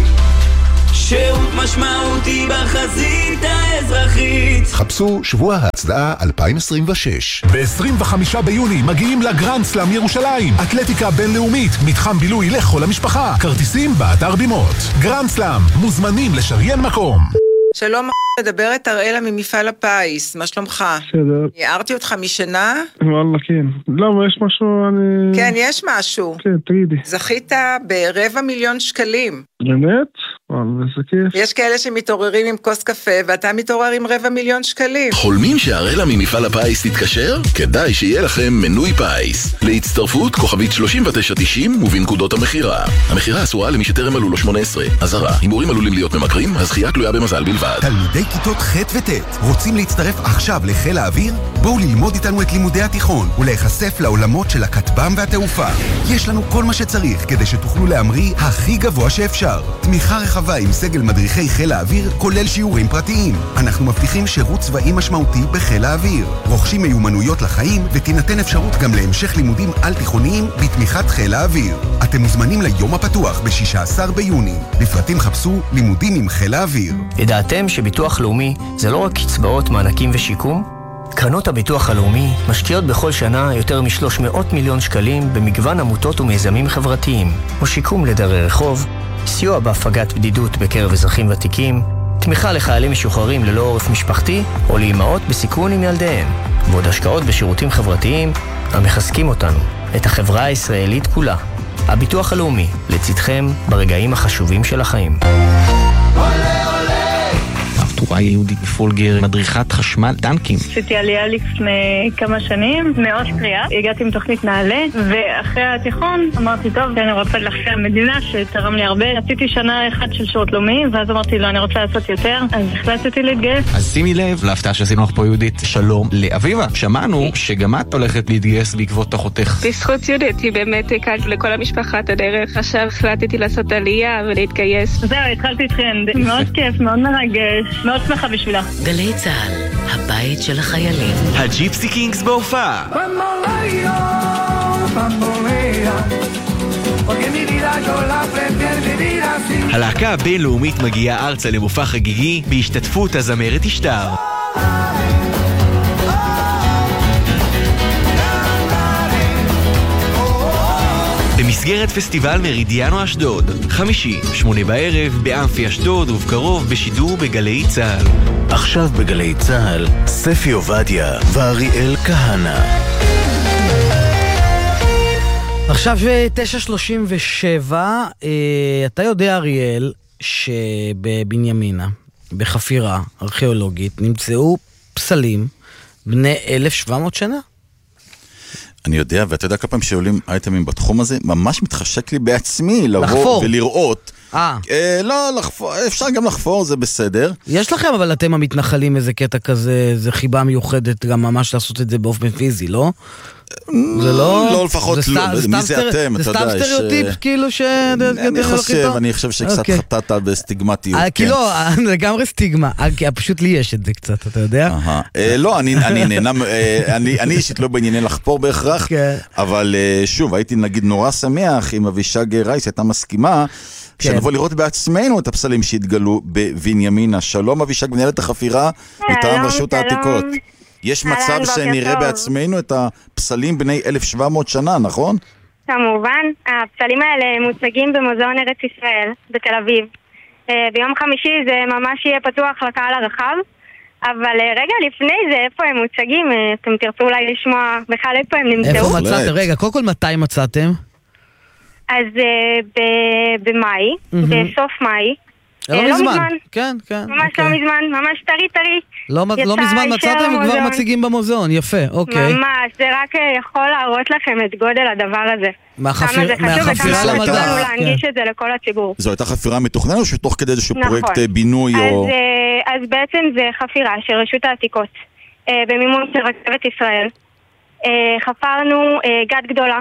שירות משמעותי בחזית האזרחית. חפשו שבוע ההצדעה 2026. ב-25 ביוני מגיעים לגרנד סלאם ירושלים, אתלטיקה בינלאומית, מתחם בילוי לכל המשפחה. כרטיסים באתר בימות. גרנד סלאם, מוזמנים לשריין מקום. שלום, מדברת אראלה ממפעל הפיס, מה שלומך? בסדר. הערתי אותך משנה? וואלה, כן. למה, יש משהו, אני... כן, יש משהו. כן, תגידי. זכית ב250,000 שקלים. באמת? וואלה, זה כיף. יש כאלה שמתעוררים עם כוס קפה, ואתה מתעורר עם 250,000 שקלים. חולמים שאראלה ממפעל הפיס תתקשר? כדאי שיהיה לכם מנוי פיס. להצטרפות כוכבית 3990 ובנקודות המחירה. המחירה אסורה למי שטרם מלאו לו 18. אזהרה, הימורים עלולים להיות ממכרים, הזכייה תלויה במזל בלבד. תלמידי כיתות ח' וט' רוצים להצטרף עכשיו לחיל האוויר? בואו ללמוד איתנו את לימודי התיכון ולהיחשף לעולמות של הכטב"ם והתעופה. יש לנו כל מה שצריך כדי שתוכלו להמריא הכי גבוה שאפשר. תמיכה רחבה עם סגל מדריכי חיל האוויר, כולל שיעורים פרטיים. אנחנו מבטיחים שירות צבאי משמעותי בחיל האוויר. רוכשים מיומנויות לחיים ותינתן אפשרות גם להמשך לימודים על תיכוניים בתמיכת חיל האוויר. אתם מוזמנים ליום הפתוח ב-16 ביוני. לפרטים חפשו לימודים עם חיל האוויר. ידעתם שביטוח לאומי זה לא רק קצבאות, מענקים ושיקום? קרנות הביטוח הלאומי משקיעות בכל שנה יותר מ300 מיליון שקלים במגוון עמותות ומיזמים חברתיים, או שיקום לדרי רחוב, סיוע בהפגת בדידות בקרב אזרחים ותיקים, תמיכה לחיילים משוחררים ללא עורף משפחתי, או לאימהות בסיכון עם ילדיהם, ועוד השקעות בשירותים חברתיים המחזקים אותנו, את החברה הישראלית כולה. הביטוח הלאומי, לצדכם ברגעים החשובים של החיים. תורה יהודית בפולגר, מדריכת חשמל, טנקים. עשיתי עלייה לפני כמה שנים, מאוד קריאה, הגעתי עם תוכנית נעלה, ואחרי התיכון אמרתי, טוב, אני רוצה להחזיר המדינה שתרם לי הרבה. עשיתי שנה אחת של שירות לאומי, ואז אמרתי, לא, אני רוצה לעשות יותר, אז החלטתי להתגייס. אז שימי לב להפתעה שעשינו לך פה יהודית, שלום לאביבה. שמענו שגם את הולכת להתגייס בעקבות אחותך. בזכות יהודית, היא באמת הקלת לכל המשפחה את הדרך. עכשיו החלטתי לעשות עלייה ולהתגייס. זהו, התחלתי טרנד. מאוד כיף, מאוד מרגש. מאוד שמחה בשבילה. גלי צהל, הבית של החיילים. הג'יפסי קינגס בהופעה. הלהקה הבינלאומית מגיעה ארצה למופע חגיגי בהשתתפות הזמרת אשתר. במסגרת פסטיבל מרידיאנו אשדוד, חמישי, 8 בערב, באמפי אשדוד ובקרוב בשידור בגלי צהל. עכשיו בגלי צהל, ספי עובדיה ואריאל כהנה. עכשיו 9:37, אתה יודע אריאל שבבנימינה, בחפירה ארכיאולוגית, נמצאו פסלים בני 1,700 שנה? אני יודע, ואתה יודע, כל פעם שעולים אייטמים בתחום הזה, ממש מתחשק לי בעצמי לבוא ולראות. לא, לחפור, אפשר גם לחפור, זה בסדר. יש לכם, אבל אתם המתנחלים איזה קטע כזה, זה חיבה מיוחדת גם ממש לעשות את זה באופן פיזי, לא? זה לא... לא, לפחות לא, מי זה אתם, אתה יודע. זה סתם סטריאוטיפ, כאילו ש... אני חושב שקצת חטאת בסטיגמטיות. כי לא, לגמרי סטיגמה, פשוט לי יש את זה קצת, אתה יודע? לא, אני אישית לא בענייני לחפור בהכרח, אבל שוב, הייתי נגיד נורא שמח אם אבישג רייס הייתה מסכימה, שנבוא לראות בעצמנו את הפסלים שהתגלו בבנימינה. שלום אבישג, מנהלת החפירה מטעם רשות העתיקות. יש מצב שנראה בעצמנו את הפסלים בני 1,700 שנה, נכון? כמובן, הפסלים האלה מוצגים במוזיאון ארץ ישראל בתל אביב. ביום חמישי זה ממש יהיה פתוח לקהל הרחב, אבל רגע לפני זה, איפה הם מוצגים? אתם תרצו אולי לשמוע בכלל איפה הם נמצאו? איפה מצאתם? רגע, קודם כל מתי מצאתם? אז במאי, בסוף מאי. לא מזמן. כן, כן. ממש לא מזמן, ממש טרי. לא מזמן מצאתם וכבר מציגים במוזיאון, יפה, אוקיי. ממש, זה רק יכול להראות לכם את גודל הדבר הזה. מהחפירה למדע. חשוב לנו להנגיש את זה לכל הציבור. זו הייתה חפירה מתוכננת או שתוך כדי איזשהו פרויקט בינוי או... אז בעצם זה חפירה של רשות העתיקות, במימון של רכבת ישראל. חפרנו גת גדולה,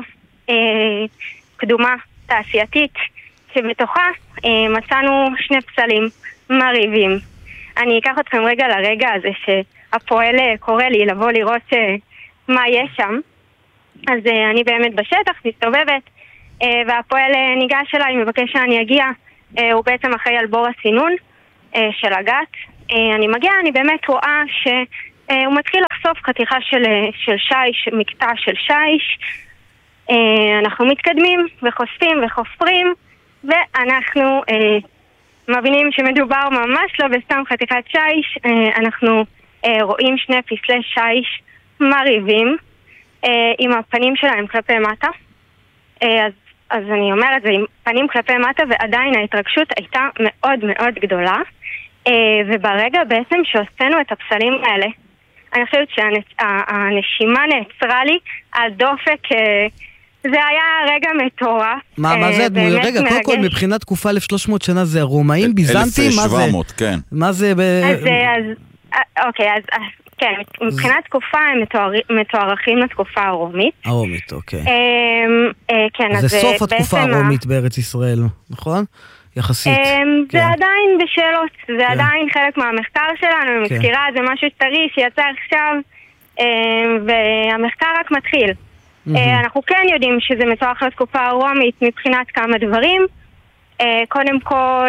קדומה, תעשייתית, שבתוכה מצאנו שני פסלים מרהיבים. אני אקח אתכם רגע לרגע הזה שהפועל קורא לי לבוא לראות מה יש שם. אז אני באמת בשטח, מסתובבת, והפועל ניגש אליי, מבקש שאני אגיע. הוא בעצם אחראי על בור הסינון של הגת. אני מגיעה, אני באמת רואה שהוא מתחיל לחשוף חתיכה של שיש, מקטע של שיש. אנחנו מתקדמים וחושפים וחופרים, ואנחנו מבינים שמדובר ממש לא בסתם חתיכת שיש. אנחנו רואים שני פסלי שיש מרהיבים עם הפנים שלהם כלפי מטה. אז אני אומרת, זה עם פנים כלפי מטה, ועדיין ההתרגשות הייתה מאוד מאוד גדולה. וברגע בעצם שהוצאנו את הפסלים האלה, אני חושבת שהנשימה נעצרה לי על דופק. זה היה רגע מטורף. מה זה? רגע, קודם כל, מבחינת תקופה 1300 שנה זה רומאים, ביזנטים? 1700, כן. מה זה? אוקיי, אז כן, מבחינת תקופה הם מתוארכים לתקופה הרומית. הרומית, אוקיי. כן, זה סוף התקופה הרומית בארץ ישראל, נכון? יחסית. זה עדיין בשאלות, זה עדיין חלק מהמחקר שלנו, אני מזכירה, זה משהו טרי שיצא עכשיו, והמחקר רק מתחיל. אנחנו כן יודעים שזה מתוארך לתקופה הרומית מבחינת כמה דברים. קודם כל,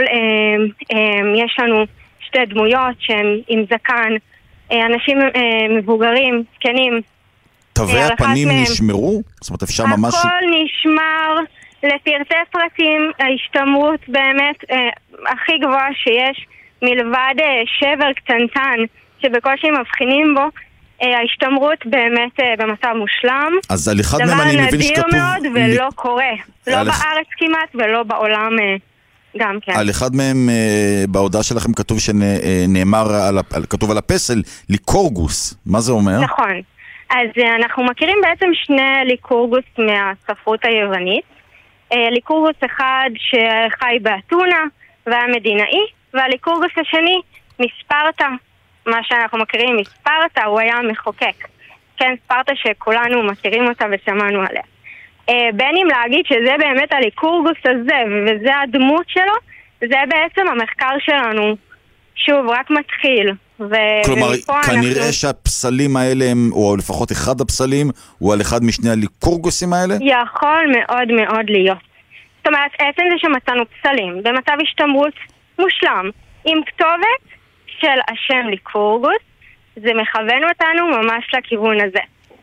יש לנו שתי דמויות שהן עם זקן, אנשים מבוגרים, זקנים. תווי הפנים נשמרו? זאת אומרת, אפשר ממש... הכל נשמר לפרטי פרטים, ההשתמרות באמת הכי גבוהה שיש, מלבד שבר קטנטן שבקושי מבחינים בו, ההשתמרות באמת במצב מושלם. אז על אחד מהם אני מבין שכתוב... דבר נדיר מאוד ולא קורה. לא בארץ כמעט ולא בעולם גם כן. על אחד מהם בהודעה שלכם כתוב שנאמר, כתוב על הפסל, ליקורגוס. מה זה אומר? נכון. אז אנחנו מכירים בעצם שני ליקורגוס מהספרות היוונית. ליקורגוס אחד שחי באתונה והיה מדינאי, והליקורגוס השני מספרטה. מה שאנחנו מכירים מספרטה, הוא היה מחוקק. כן, ספרטה שכולנו מכירים אותה ושמענו עליה. בין אם להגיד שזה באמת הליקורגוס הזה, וזה הדמות שלו, זה בעצם המחקר שלנו. שוב, רק מתחיל. כלומר, כנראה שהפסלים האלה, או לפחות אחד הפסלים, הוא על אחד משני הליקורגוסים האלה? יכול מאוד מאוד להיות. זאת אומרת, עצם זה שמצאנו פסלים, במצב השתמרות מושלם, עם כתובת של השם ליקורגוס, זה מכוון אותנו ממש לכיוון הזה.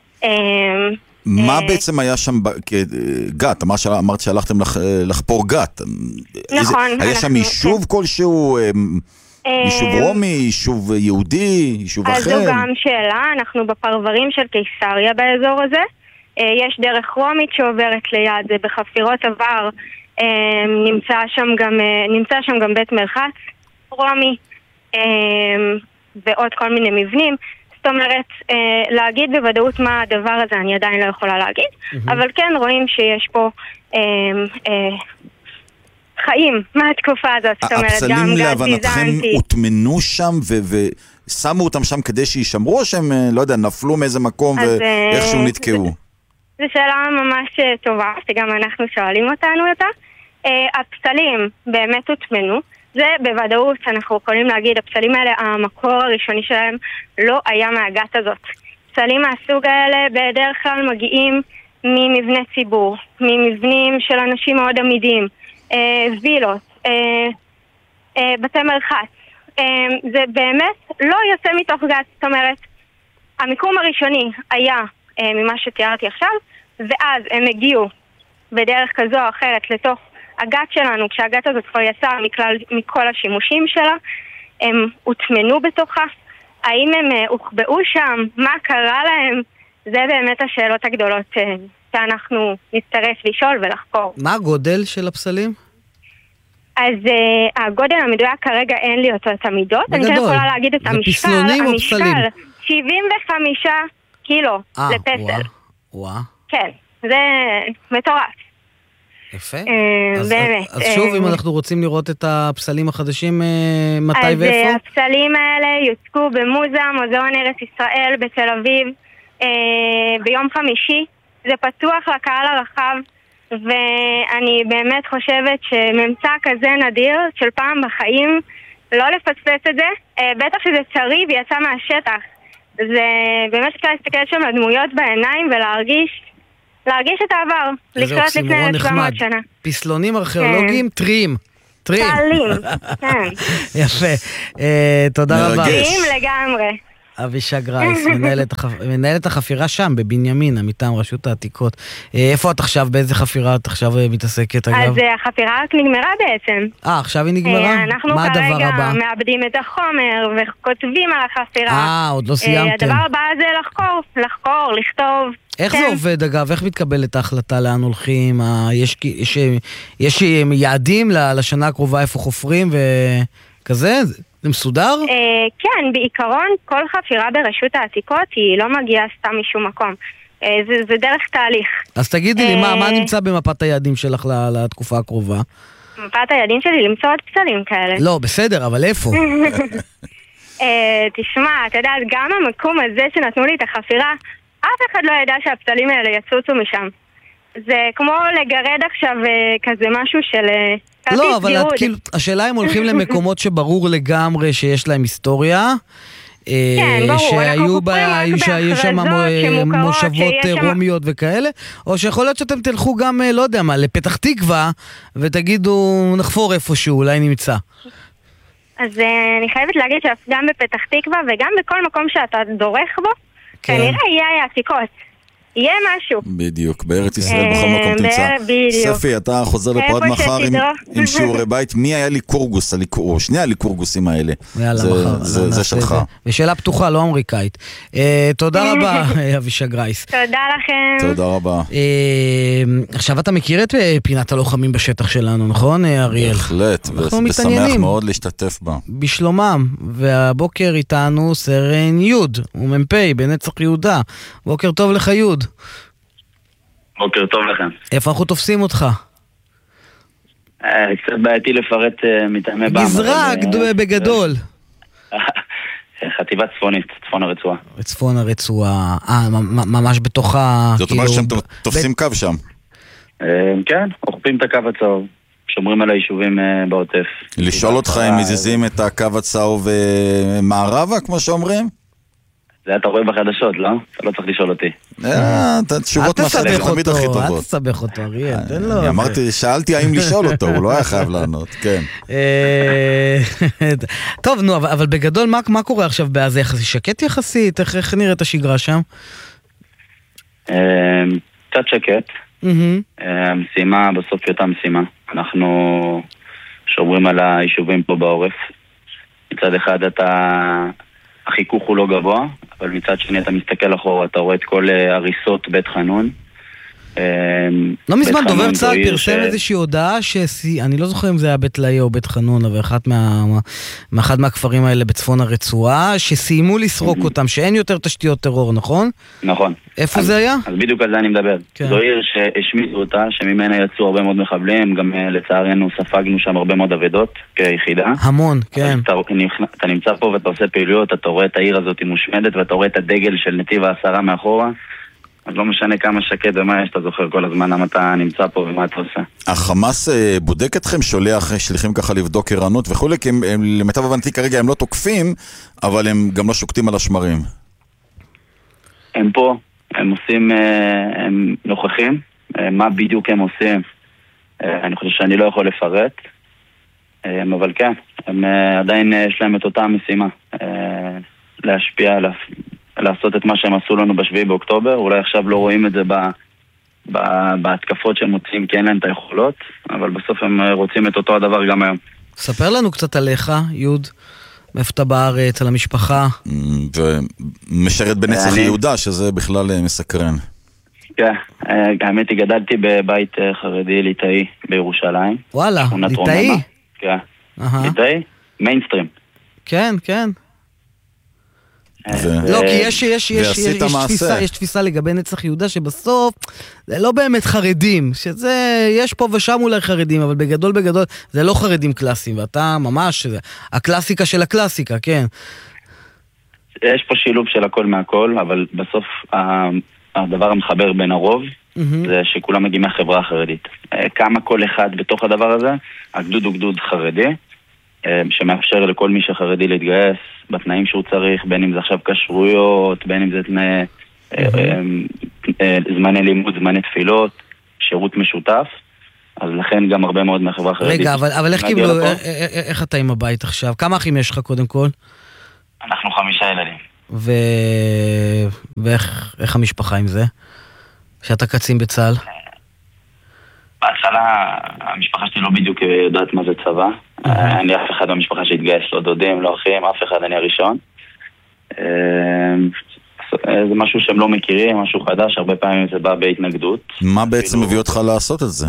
מה בעצם היה שם גת? אמרת שהלכתם לחפור גת. נכון. היה שם יישוב כלשהו, יישוב רומי, יישוב יהודי, יישוב אחר? אז זו גם שאלה, אנחנו בפרברים של קיסריה באזור הזה. יש דרך רומית שעוברת ליד, זה בחפירות עבר, נמצא שם גם בית מרחץ רומי, ועוד כל מיני מבנים. זאת אומרת, להגיד בוודאות מה הדבר הזה אני עדיין לא יכולה להגיד, אבל כן רואים שיש פה חיים מהתקופה הזאת. זאת אומרת, הפסלים להבנתכם הוטמנו שם ושמו אותם שם כדי שישמרו, או שהם, לא יודע, נפלו מאיזה מקום ואיכשהו נתקעו? זו שאלה ממש טובה, שגם אנחנו שואלים אותנו אותה. הפסלים באמת הוטמנו, זה בוודאות אנחנו יכולים להגיד, הפסלים האלה, המקור הראשוני שלהם לא היה מהגת הזאת. פסלים מהסוג האלה בדרך כלל מגיעים ממבני ציבור, ממבנים של אנשים מאוד עמידים, וילות, בתי מרחץ. זה באמת לא יוצא מתוך גת, זאת אומרת, המיקום הראשוני היה ממה שתיארתי עכשיו, ואז הם הגיעו בדרך כזו או אחרת לתוך הגת שלנו, כשהגת הזאת כבר יצאה מכל השימושים שלה, הם הוטמנו בתוכה. האם הם הוחבאו שם? מה קרה להם? זה באמת השאלות הגדולות שאנחנו נצטרך לשאול ולחקור. מה הגודל של הפסלים? אז הגודל המדויק כרגע אין לי אותו את המידות, אני כן יכולה להגיד את המשקל. זה פסלונים או פסלים? 75 קילו לפסל. וואה. כן, זה מטורף. יפה. באמת. אז שוב, אם אנחנו רוצים לראות את הפסלים החדשים, מתי ואיפה? אז הפסלים האלה יוצגו במוזיאון ארץ ישראל בתל אביב ביום חמישי. זה פתוח לקהל הרחב, ואני באמת חושבת שממצא כזה נדיר של פעם בחיים, לא לפספס את זה. בטח שזה צרי ויצא מהשטח. זה באמת אפשר להסתכל שם לדמויות בעיניים ולהרגיש את העבר, לחיות לפני 700 שנה. פסלונים ארכיאולוגיים טריים. טריים, כן. יפה, תודה רבה. טריים לגמרי. אבישג רייס, מנהלת החפירה שם, בבנימינה, מטעם רשות העתיקות. איפה את עכשיו, באיזה חפירה את עכשיו מתעסקת, אגב? אז החפירה רק נגמרה בעצם. עכשיו היא נגמרה? אנחנו כרגע מאבדים את החומר וכותבים על החפירה. עוד לא סיימתם. הדבר הבא זה לחקור, לכתוב. איך זה עובד, אגב? איך מתקבלת ההחלטה לאן הולכים? יש יעדים לשנה הקרובה איפה חופרים וכזה? זה מסודר? כן, בעיקרון כל חפירה ברשות העתיקות היא לא מגיעה סתם משום מקום. זה דרך תהליך. אז תגידי לי, מה נמצא במפת היעדים שלך לתקופה הקרובה? מפת היעדים שלי למצוא עוד פסלים כאלה. לא, בסדר, אבל איפה? תשמע, אתה יודע, גם המקום הזה שנתנו לי את החפירה, אף אחד לא ידע שהפסלים האלה יצוצו משם. זה כמו לגרד עכשיו כזה משהו של... לא, אבל כאילו, השאלה אם הולכים למקומות שברור לגמרי שיש להם היסטוריה, שהיו שם מושבות רומיות וכאלה, או שיכול להיות שאתם תלכו גם, לא יודע מה, לפתח תקווה, ותגידו, נחפור איפשהו, אולי נמצא. אז אני חייבת להגיד שגם בפתח תקווה, וגם בכל מקום שאתה דורך בו, כנראה יהיה העתיקות. יהיה משהו. בדיוק, בארץ ישראל בכל מקום תמצא. ספי, אתה חוזר לפה עד מחר עם שיעורי בית. מי היה ליקורגוס, או שני הליקורגוסים האלה? זה שלך. ושאלה פתוחה, לא אמריקאית. תודה רבה, אבישג רייס. תודה לכם. תודה רבה. עכשיו אתה מכיר את פינת הלוחמים בשטח שלנו, נכון, אריאל? בהחלט, ושמח מאוד להשתתף בה. בשלומם, והבוקר איתנו סרן יוד, הוא מ"פ בנצח יהודה. בוקר טוב לך יוד. בוקר טוב לכם. איפה אנחנו תופסים אותך? קצת בעייתי לפרט מטעמי בם. גזרה בגדול. חטיבה צפונית, צפון הרצועה. צפון הרצועה, ממש בתוך ה... זאת אומרת שאתם תופסים קו שם. כן, אוכפים את הקו הצהוב. שומרים על היישובים בעוטף. לשאול אותך אם מזיזים את הקו הצהוב מערבה, כמו שאומרים? זה אתה רואה בחדשות, לא? אתה לא צריך לשאול אותי. תשובות מהחדש תמיד הכי טובות. אל תסבך אותו, אריאל, תן לו. אמרתי, שאלתי האם לשאול אותו, הוא לא היה חייב לענות, כן. טוב, נו, אבל בגדול, מה קורה עכשיו בעזה? יחסי שקט יחסית? איך נראית השגרה שם? קצת שקט. המשימה, בסוף יותה משימה. אנחנו שומרים על היישובים פה בעורף. מצד אחד החיכוך הוא לא גבוה, אבל מצד שני אתה מסתכל אחורה, אתה רואה את כל הריסות בית חנון. לא מזמן דובר צה"ל פרסם איזושהי הודעה אני לא זוכר אם זה היה בית לאי או בית חנון, אבל מאחד מהכפרים האלה בצפון הרצועה, שסיימו לסרוק אותם, שאין יותר תשתיות טרור, נכון? נכון. איפה זה היה? אז בדיוק על זה אני מדבר. זו עיר שהשמידו אותה, שממנה יצאו הרבה מאוד מחבלים, גם לצערנו ספגנו שם הרבה מאוד עבדות כיחידה. המון, כן. אתה נמצא פה ואתה עושה פעילויות, אתה רואה את העיר הזאת מושמדת, ואתה רואה את הדגל של נתיב העשרה מאחורה. אז לא משנה כמה שקט ומה יש, אתה זוכר כל הזמן למה אתה נמצא פה ומה אתה עושה. החמאס בודק אתכם, שולח שליחים ככה לבדוק ערנות וכולי, כי למיטב הבנתי כרגע הם לא תוקפים, אבל הם גם לא שוקטים על השמרים. הם פה, הם עושים, הם נוכחים, מה בדיוק הם עושים, אני חושב שאני לא יכול לפרט, אבל כן, הם עדיין יש להם את אותה משימה, להשפיע עליו. לעשות את מה שהם עשו לנו ב7 באוקטובר, אולי עכשיו לא רואים את זה בהתקפות שהם מוצאים, כי אין להם את היכולות, אבל בסוף הם רוצים את אותו הדבר גם היום. ספר לנו קצת עליך, יוד, מאיפה אתה בארץ, על המשפחה. ומשרת בנצח יהודה, שזה בכלל מסקרן. כן, האמת היא, גדלתי בבית חרדי ליטאי בירושלים. וואלה, ליטאי? כן. ליטאי? מיינסטרים. כן, כן. לא, כי יש תפיסה לגבי נצח יהודה שבסוף זה לא באמת חרדים, שזה, יש פה ושם אולי חרדים, אבל בגדול זה לא חרדים קלאסיים, ואתה ממש, הקלאסיקה של הקלאסיקה, כן. יש פה שילוב של הכל מהכל, אבל בסוף הדבר המחבר בין הרוב זה שכולם מגיעים מהחברה החרדית. כמה כל אחד בתוך הדבר הזה, הגדוד הוא גדוד חרדי, שמאפשר לכל מי שחרדי להתגייס בתנאים שהוא צריך, בין אם זה עכשיו כשרויות, בין אם זה זמני לימוד, זמני תפילות, שירות משותף, אז לכן גם הרבה מאוד מהחברה החרדית. רגע, אבל איך אתה עם הבית עכשיו? כמה אחים יש לך קודם כל? אנחנו 5 ילדים. ואיך המשפחה עם זה? שאתה קצין בצה"ל? בהתחלה המשפחה שלי לא בדיוק יודעת מה זה צבא. אני אף אחד במשפחה שהתגייס, לא דודים, לא אחים, אף אחד, אני הראשון. זה משהו שהם לא מכירים, משהו חדש, הרבה פעמים זה בא בהתנגדות. מה בעצם מביא אותך לעשות את זה?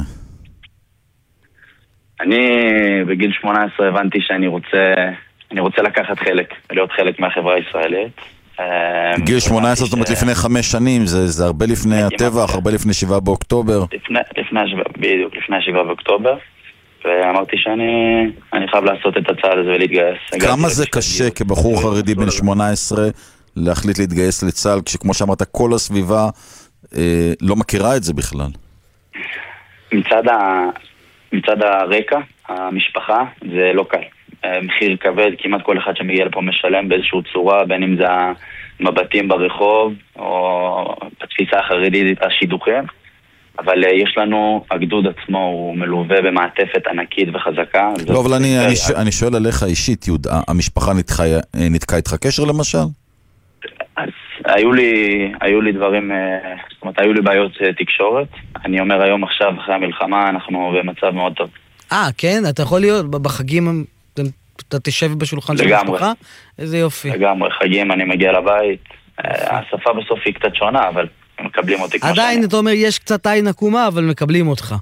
אני בגיל 18 הבנתי שאני רוצה לקחת חלק, להיות חלק מהחברה הישראלית. גיל 18, זאת אומרת לפני 5 שנים, זה הרבה לפני הטבח, הרבה לפני 7 באוקטובר. בדיוק, לפני 7 באוקטובר. ואמרתי שאני חייב לעשות את הצעד הזה ולהתגייס. כמה זה קשה כבחור חרדי בן 18 להחליט להתגייס לצה"ל, כשכמו שאמרת, כל הסביבה לא מכירה את זה בכלל? מצד הרקע, המשפחה, זה לא קל. מחיר כבד, כמעט כל אחד שמגיע לפה משלם באיזושהי צורה, בין אם זה המבטים ברחוב, או התפיסה החרדית, השידוכים. אבל יש לנו, הגדוד עצמו הוא מלווה במעטפת ענקית וחזקה. לא, אבל אני שואל עליך אישית, יהודה, המשפחה נתקעה איתך קשר למשל? אז היו לי דברים, זאת אומרת, היו לי בעיות תקשורת. אני אומר היום עכשיו, אחרי המלחמה, אנחנו במצב מאוד טוב. כן? אתה יכול להיות בחגים, אתה תשב בשולחן של המשפחה? איזה יופי. לגמרי, חגים, אני מגיע לבית. השפה בסוף היא קצת שונה, אבל מקבלים אותי כמו שאני. עדיין, אתה אומר, יש קצת עין עקומה, אבל מקבלים אותך.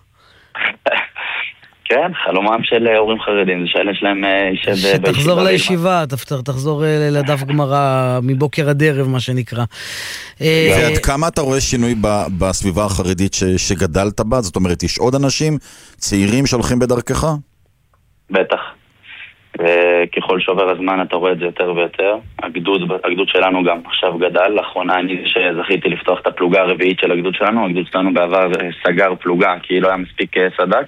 כן, חלומם של הורים חרדים, זה שהילד שלהם יישב בישיבה. שתחזור לישיבה, תחזור לדף גמרא מבוקר עד ערב, מה שנקרא. ועד כמה אתה רואה שינוי בסביבה החרדית שגדלת בה? זאת אומרת, יש עוד אנשים צעירים שהולכים בדרכך? בטח. וככל שעובר הזמן אתה רואה את זה יותר ויותר. הגדוד שלנו גם עכשיו גדל. לאחרונה אני שזכיתי לפתוח את הפלוגה הרביעית של הגדוד שלנו. הגדוד שלנו בעבר סגר פלוגה כי לא היה מספיק סדק.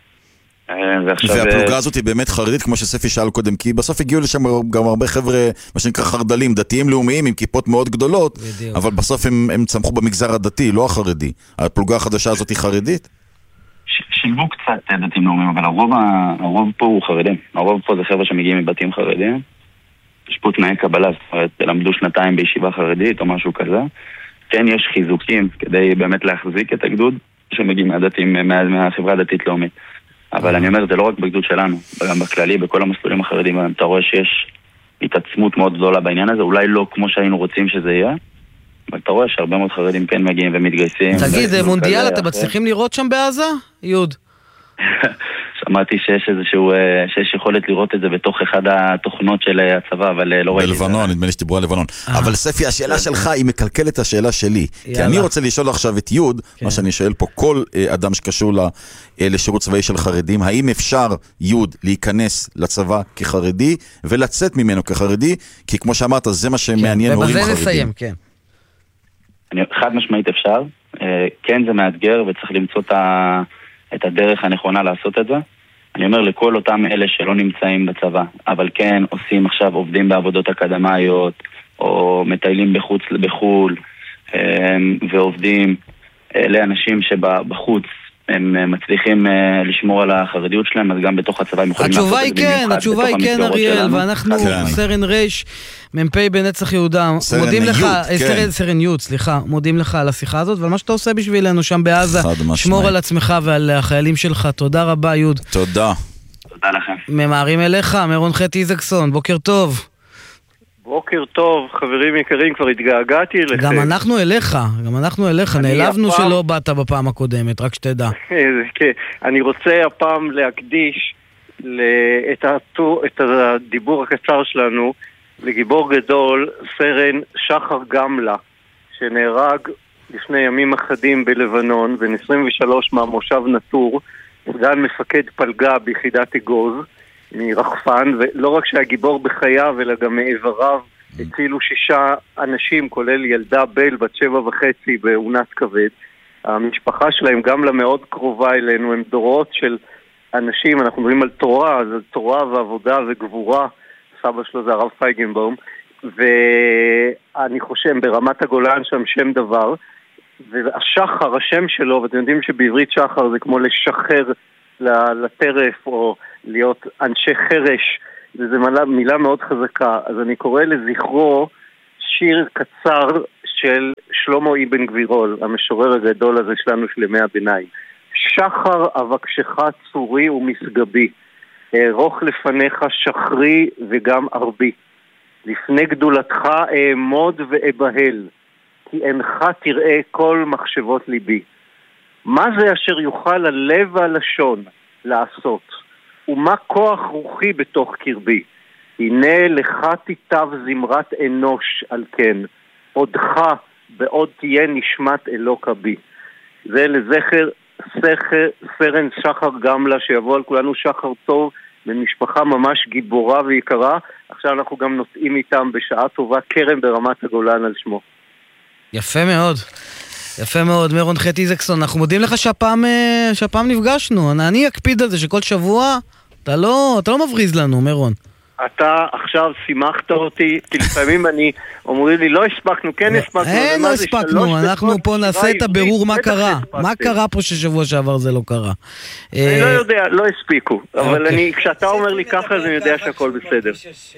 והפלוגה הזאת היא באמת חרדית, כמו שספי שאל קודם, כי בסוף הגיעו לשם גם הרבה חבר'ה, מה שנקרא חרדלים, דתיים לאומיים, עם כיפות מאוד גדולות, אבל בסוף הם צמחו במגזר הדתי, לא החרדי. הפלוגה החדשה הזאת היא חרדית? שילבו קצת דתיים לאומיים, אבל הרוב פה הוא חרדים. הרוב פה זה חבר'ה שמגיעים מבתים חרדים. יש פה תנאי קבלה, זאת אומרת, למדו 2 בישיבה חרדית או משהו כזה. כן, יש חיזוקים כדי באמת להחזיק את הגדוד שמגיעים מהחברה הדתית לאומית. אבל אני אומר, זה לא רק בגדוד שלנו, גם בכללי, בכל המסלולים החרדים, אתה רואה שיש התעצמות מאוד גדולה בעניין הזה, אולי לא כמו שהיינו רוצים שזה יהיה, אבל אתה רואה שהרבה מאוד חרדים כן מגיעים ומתגייסים. תגיד, מונדיאל, אתם מצליחים לראות שם בעזה? יוד. שמעתי שיש יכולת לראות את זה בתוך אחד התוכנות של הצבא, אבל לא ראיתי. בלבנון, נדמה לי שדיברו על לבנון. אבל ספי, השאלה שלך היא מקלקלת השאלה שלי. כי אני רוצה לשאול עכשיו את יוד, מה שאני שואל פה, כל אדם שקשור לשירות צבאי של חרדים, האם אפשר יוד להיכנס לצבא כחרדי ולצאת ממנו כחרדי? כי כמו שאמרת, זה מה שמעניין הורים חרדים. ובזה נסיים, כן. חד משמעית אפשר. כן, זה מאתגר וצריך למצוא את הדרך הנכונה לעשות את זה. אני אומר לכל אותם אלה שלא נמצאים בצבא, אבל כן עושים עכשיו, עובדים בעבודות אקדמיות, או מטיילים בחו"ל, ועובדים, אלה אנשים שבחוץ הם מצליחים לשמור על החרדיות שלהם, אז גם בתוך הצבא הם יכולים לעשות את זה במיוחד. התשובה היא כן, אריאל, ואנחנו סרן רייש, מ"פ בנצח יהודה, מודים לך, סרן יוד, סליחה, מודים לך על השיחה הזאת, ועל מה שאתה עושה בשבילנו שם בעזה, שמור על עצמך ועל החיילים שלך, תודה רבה יוד. תודה. תודה לכם. ממהרים אליך, מרון חטי איזקסון, בוקר טוב. בוקר טוב, חברים יקרים, כבר התגעגעתי אליכם. גם אנחנו אליך, נעלבנו שלא באת בפעם הקודמת, רק שתדע. כן, אני רוצה הפעם להקדיש את הדיבור הקצר שלנו לגיבור גדול, סרן שחר גמלה, שנהרג לפני ימים אחדים בלבנון, בן 23 מהמושב נטור, סגן מפקד פלגה ביחידת אגוז מרחפן, ולא רק שהגיבור בחייו, אלא גם מאיבריו הצילו 6 אנשים, כולל ילדה בל בת 7.5 באונס כבד. המשפחה שלהם גם למאוד קרובה אלינו, הם דורות של אנשים, אנחנו מדברים על תורה, זה תורה ועבודה וגבורה, סבא שלו זה הרב פייגנבום, ואני חושב ברמת הגולן שם שם דבר, והשחר, השם שלו, ואתם יודעים שבעברית שחר זה כמו לשחר לטרף, או להיות אנשי חרש, וזו מילה מאוד חזקה, אז אני קורא לזכרו שיר קצר של שלמה אבן גבירול, המשורר הגדול הזה שלנו של ימי הביניים. שחר אבקשך צורי ומסגבי, ארוך לפניך שחרי וגם ערבי. לפני גדולתך אעמוד ואבהל, כי אינך תראה כל מחשבות ליבי. מה זה אשר יוכל הלב והלשון לעשות? ומה כוח רוחי בתוך קרבי? הנה לך תיטב זמרת אנוש על כן, עודך בעוד תהיה נשמת אלוקה בי. זה לזכר סרן שחר גמלה, שיבוא על כולנו שחר טוב, במשפחה ממש גיבורה ויקרה. עכשיו אנחנו גם נוסעים איתם בשעה טובה קרם ברמת הגולן על שמו. יפה מאוד. יפה מאוד, מירון ח' איזקסון, אנחנו מודים לך שהפעם נפגשנו. אני אקפיד על זה שכל שבוע אתה לא מבריז לנו, מירון. אתה עכשיו שימחת אותי, כי לפעמים אומרים לי, לא הספקנו, כן הספקנו. אין, לא הספקנו, אנחנו פה נעשה את הבירור מה קרה. מה קרה פה ששבוע שעבר זה לא קרה? אני לא יודע, לא הספיקו. אבל כשאתה אומר לי ככה, אז אני יודע שהכל בסדר.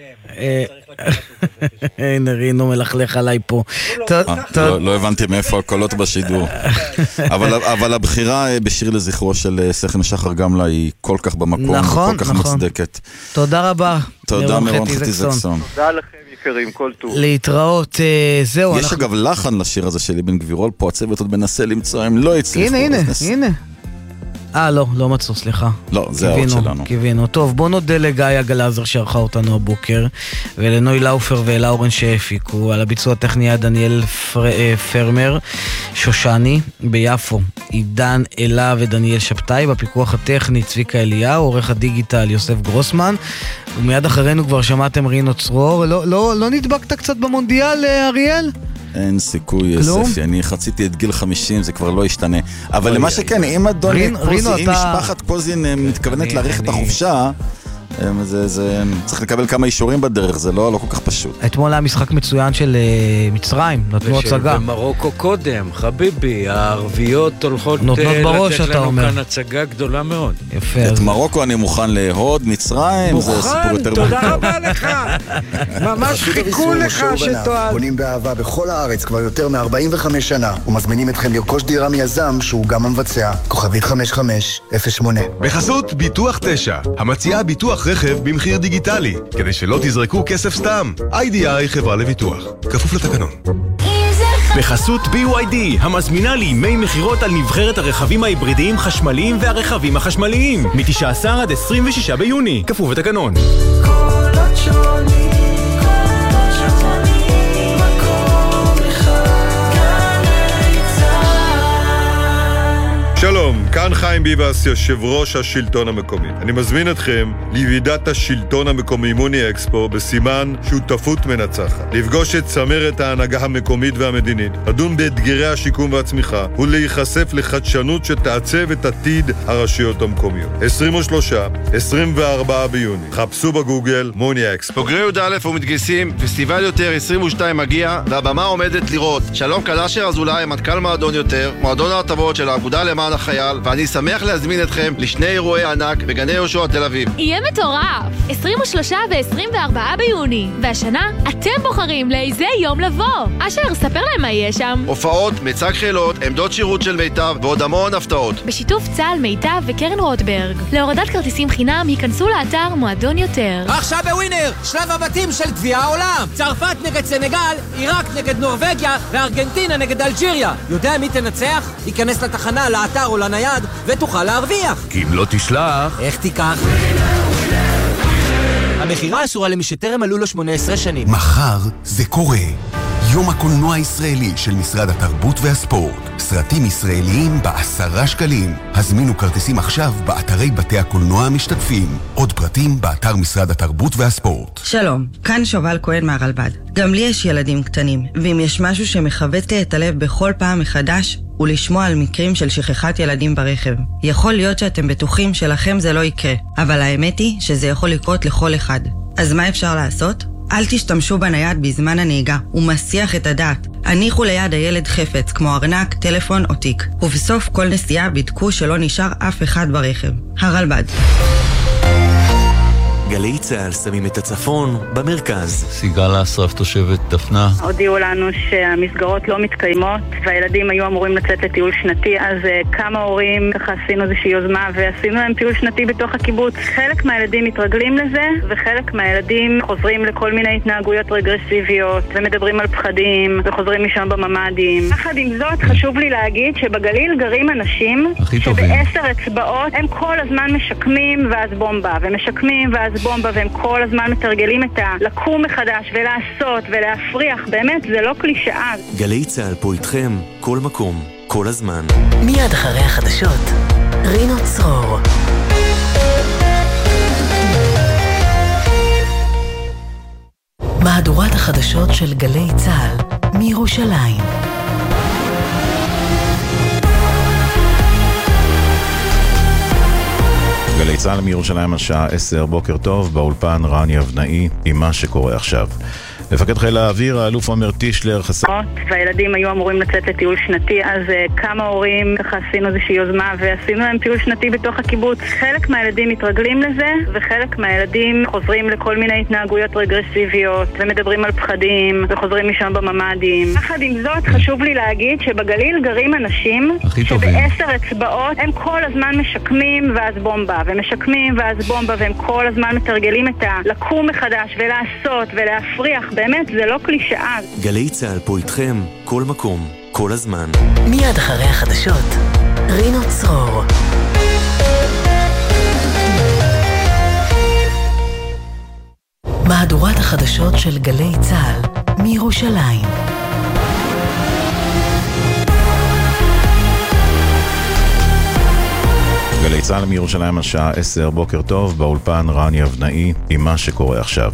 הנה, רינו מלכלך עליי פה. לא הבנתי מאיפה הקולות בשידור. אבל הבחירה בשיר לזכרו של סרן שחר גמלה היא כל כך במקום, כל כך מוצדקת. תודה רבה. תודה מירון ח' איזקסון. תודה לכם יקרים, כל טוב. להתראות, זהו. יש אגב לחן לשיר הזה של אבן גבירול, פה הצוות עוד מנסה למצוא, הם לא הצליחו. הנה. לא מצאו, סליחה. לא, זה העוד שלנו. קיווינו. טוב, בוא נודה לגיא גלעזר שערכה אותנו הבוקר, ולנוי לאופר ואלה אורן שהפיקו, על הביצוע הטכני היה דניאל פרמר, שושני ביפו, עידן אלה ודניאל שבתאי, בפיקוח הטכני צביקה אליהו, עורך הדיגיטל יוסף גרוסמן, ומיד אחרינו כבר שמעתם רינו צרור. לא נדבקת קצת במונדיאל, אריאל? אין סיכוי, יוסף, אני חציתי את גיל 50, זה כבר לא ישתנה. אבל למה שכן, אם אדוני קוזי, אם משפחת קוזין מתכוונת להאריך את החופשה, צריך לקבל כמה אישורים בדרך, זה לא כל כך פשוט. אתמול היה משחק מצוין של מצרים, נתנו הצגה. במרוקו קודם, חביבי, הערביות הולכות לתת לנו כאן הצגה גדולה מאוד. יפה. את מרוקו אני מוכן להוד, מצרים, זה סיפור יותר מורכב. תודה רבה לך. ממש חיכו לך שתועד. בונים באהבה בכל הארץ כבר יותר מ-45 שנה, ומזמינים אתכם לרכוש דירה מיזם שהוא גם המבצע. כוכבית 5508. בחסות ביטוח 9, המציעה ביטוח רכב במחיר דיגיטלי, כדי שלא תזרקו כסף סתם. IDI חברה לביטוח, כפוף לתקנון. בחסות BYD, המזמינה לימי מחירות על נבחרת הרכבים ההיברידיים חשמליים והרכבים החשמליים, מ-19 עד 26 ביוני, כפוף לתקנון. שלום, כאן חיים ביבס, יושב ראש השלטון המקומי. אני מזמין אתכם לוועידת השלטון המקומי מוני אקספו בסימן שותפות מנצחת. לפגוש את צמרת ההנהגה המקומית והמדינית, לדון באתגרי השיקום והצמיחה ולהיחשף לחדשנות שתעצב את עתיד הרשויות המקומיות. 23-24 ביוני. חפשו בגוגל מוני אקספו. בוגרי י"א ומתגייסים, פסטיבל יותר 22 מגיע, והבמה עומדת לראות. שלום קלאשר אזולאי, מנכ"ל מועדון יותר, מועדון ההטבות של האגודה למען החייל, ואני שמח להזמין אתכם לשני אירועי ענק בגני יהושע תל אביב. יהיה מטורף! 23 ו-24 ביוני, והשנה אתם בוחרים לאיזה יום לבוא. אשר, ספר להם מה יהיה שם. הופעות, מצג חילות, עמדות שירות של מיטב ועוד המון הפתעות. בשיתוף צה"ל, מיטב וקרן רוטברג. להורדת כרטיסים חינם היכנסו לאתר מועדון יותר. עכשיו בווינר, שלב הבתים של גביע העולם. צרפת נגד סנגל, עיראק נגד נורווגיה וארגנטינה נגד אלג'יריה. יודע מי תנצח? ייכנס לתחנה, לאתר או לנייד ותוכל להרוויח. כי אם לא תשלח... איך תיקח? המחירה אסורה למי שטרם מלאו לו 18 שנים. מחר זה קורה. יום הקולנוע הישראלי של משרד התרבות והספורט. סרטים ישראליים ב10 שקלים. הזמינו כרטיסים עכשיו באתרי בתי הקולנוע המשתתפים. עוד פרטים באתר משרד התרבות והספורט. שלום, כאן שובל כהן מהרלב"ד. גם לי יש ילדים קטנים, ואם יש משהו שמחבט לי את הלב בכל פעם מחדש, הוא לשמוע על מקרים של שכחת ילדים ברכב. יכול להיות שאתם בטוחים שלכם זה לא יקרה, אבל האמת היא שזה יכול לקרות לכל אחד. אז מה אפשר לעשות? אל תשתמשו בנייד בזמן הנהיגה, הוא מסיח את הדעת. הניחו ליד הילד חפץ, כמו ארנק, טלפון או תיק. ובסוף כל נסיעה בדקו שלא נשאר אף אחד ברכב. הרלב"ד. גלי צהל שמים את הצפון במרכז. סיגל אסרף תושבת דפנה. הודיעו לנו שהמסגרות לא מתקיימות והילדים היו אמורים לצאת לטיול שנתי, אז כמה הורים ככה עשינו איזושהי יוזמה ועשינו להם טיול שנתי בתוך הקיבוץ. חלק מהילדים מתרגלים לזה וחלק מהילדים חוזרים לכל מיני התנהגויות רגרסיביות ומדברים על פחדים וחוזרים משם בממדים. יחד עם זאת חשוב לי להגיד שבגליל גרים אנשים שב10 אצבעות הם כל הזמן משקמים ואז בומבה ומשקמים ואז בומבה, והם כל הזמן מתרגלים את לקום מחדש ולעשות ולהפריח. באמת, זה לא קלישאה. גלי צהל פה איתכם, כל מקום, כל הזמן. מיד אחרי החדשות, רינו צרור. מהדורת החדשות של גלי צהל מירושלים. גלי צהל מירושלים השעה 10, בוקר טוב, באולפן רני אבנאי עם מה שקורה עכשיו. מפקד חיל האוויר, האלוף עומר טישלר, והילדים היו אמורים לצאת לטיול שנתי, אז כמה הורים ככה עשינו איזושהי יוזמה ועשינו להם טיול שנתי בתוך הקיבוץ. חלק מהילדים מתרגלים לזה וחלק מהילדים חוזרים לכל מיני התנהגויות רגרסיביות ומדברים על פחדים וחוזרים משם בממדים. יחד עם זאת חשוב לי להגיד שבגליל גרים אנשים שב10 אצבעות הם כל הזמן משקמים ואז בומבה ומשקמים ואז בומבה, והם כל הזמן מתרגלים את לקום מחדש ולעשות ולהפריח. באמת, זה לא קלישאה. גלי צהל פה איתכם, כל מקום, כל הזמן. מיד אחרי החדשות, רינו צרור. מהדורת החדשות של גלי צהל מירושלים. גלי צהל מירושלים השעה 10, בוקר טוב, באולפן רני אבנאי עם מה שקורה עכשיו.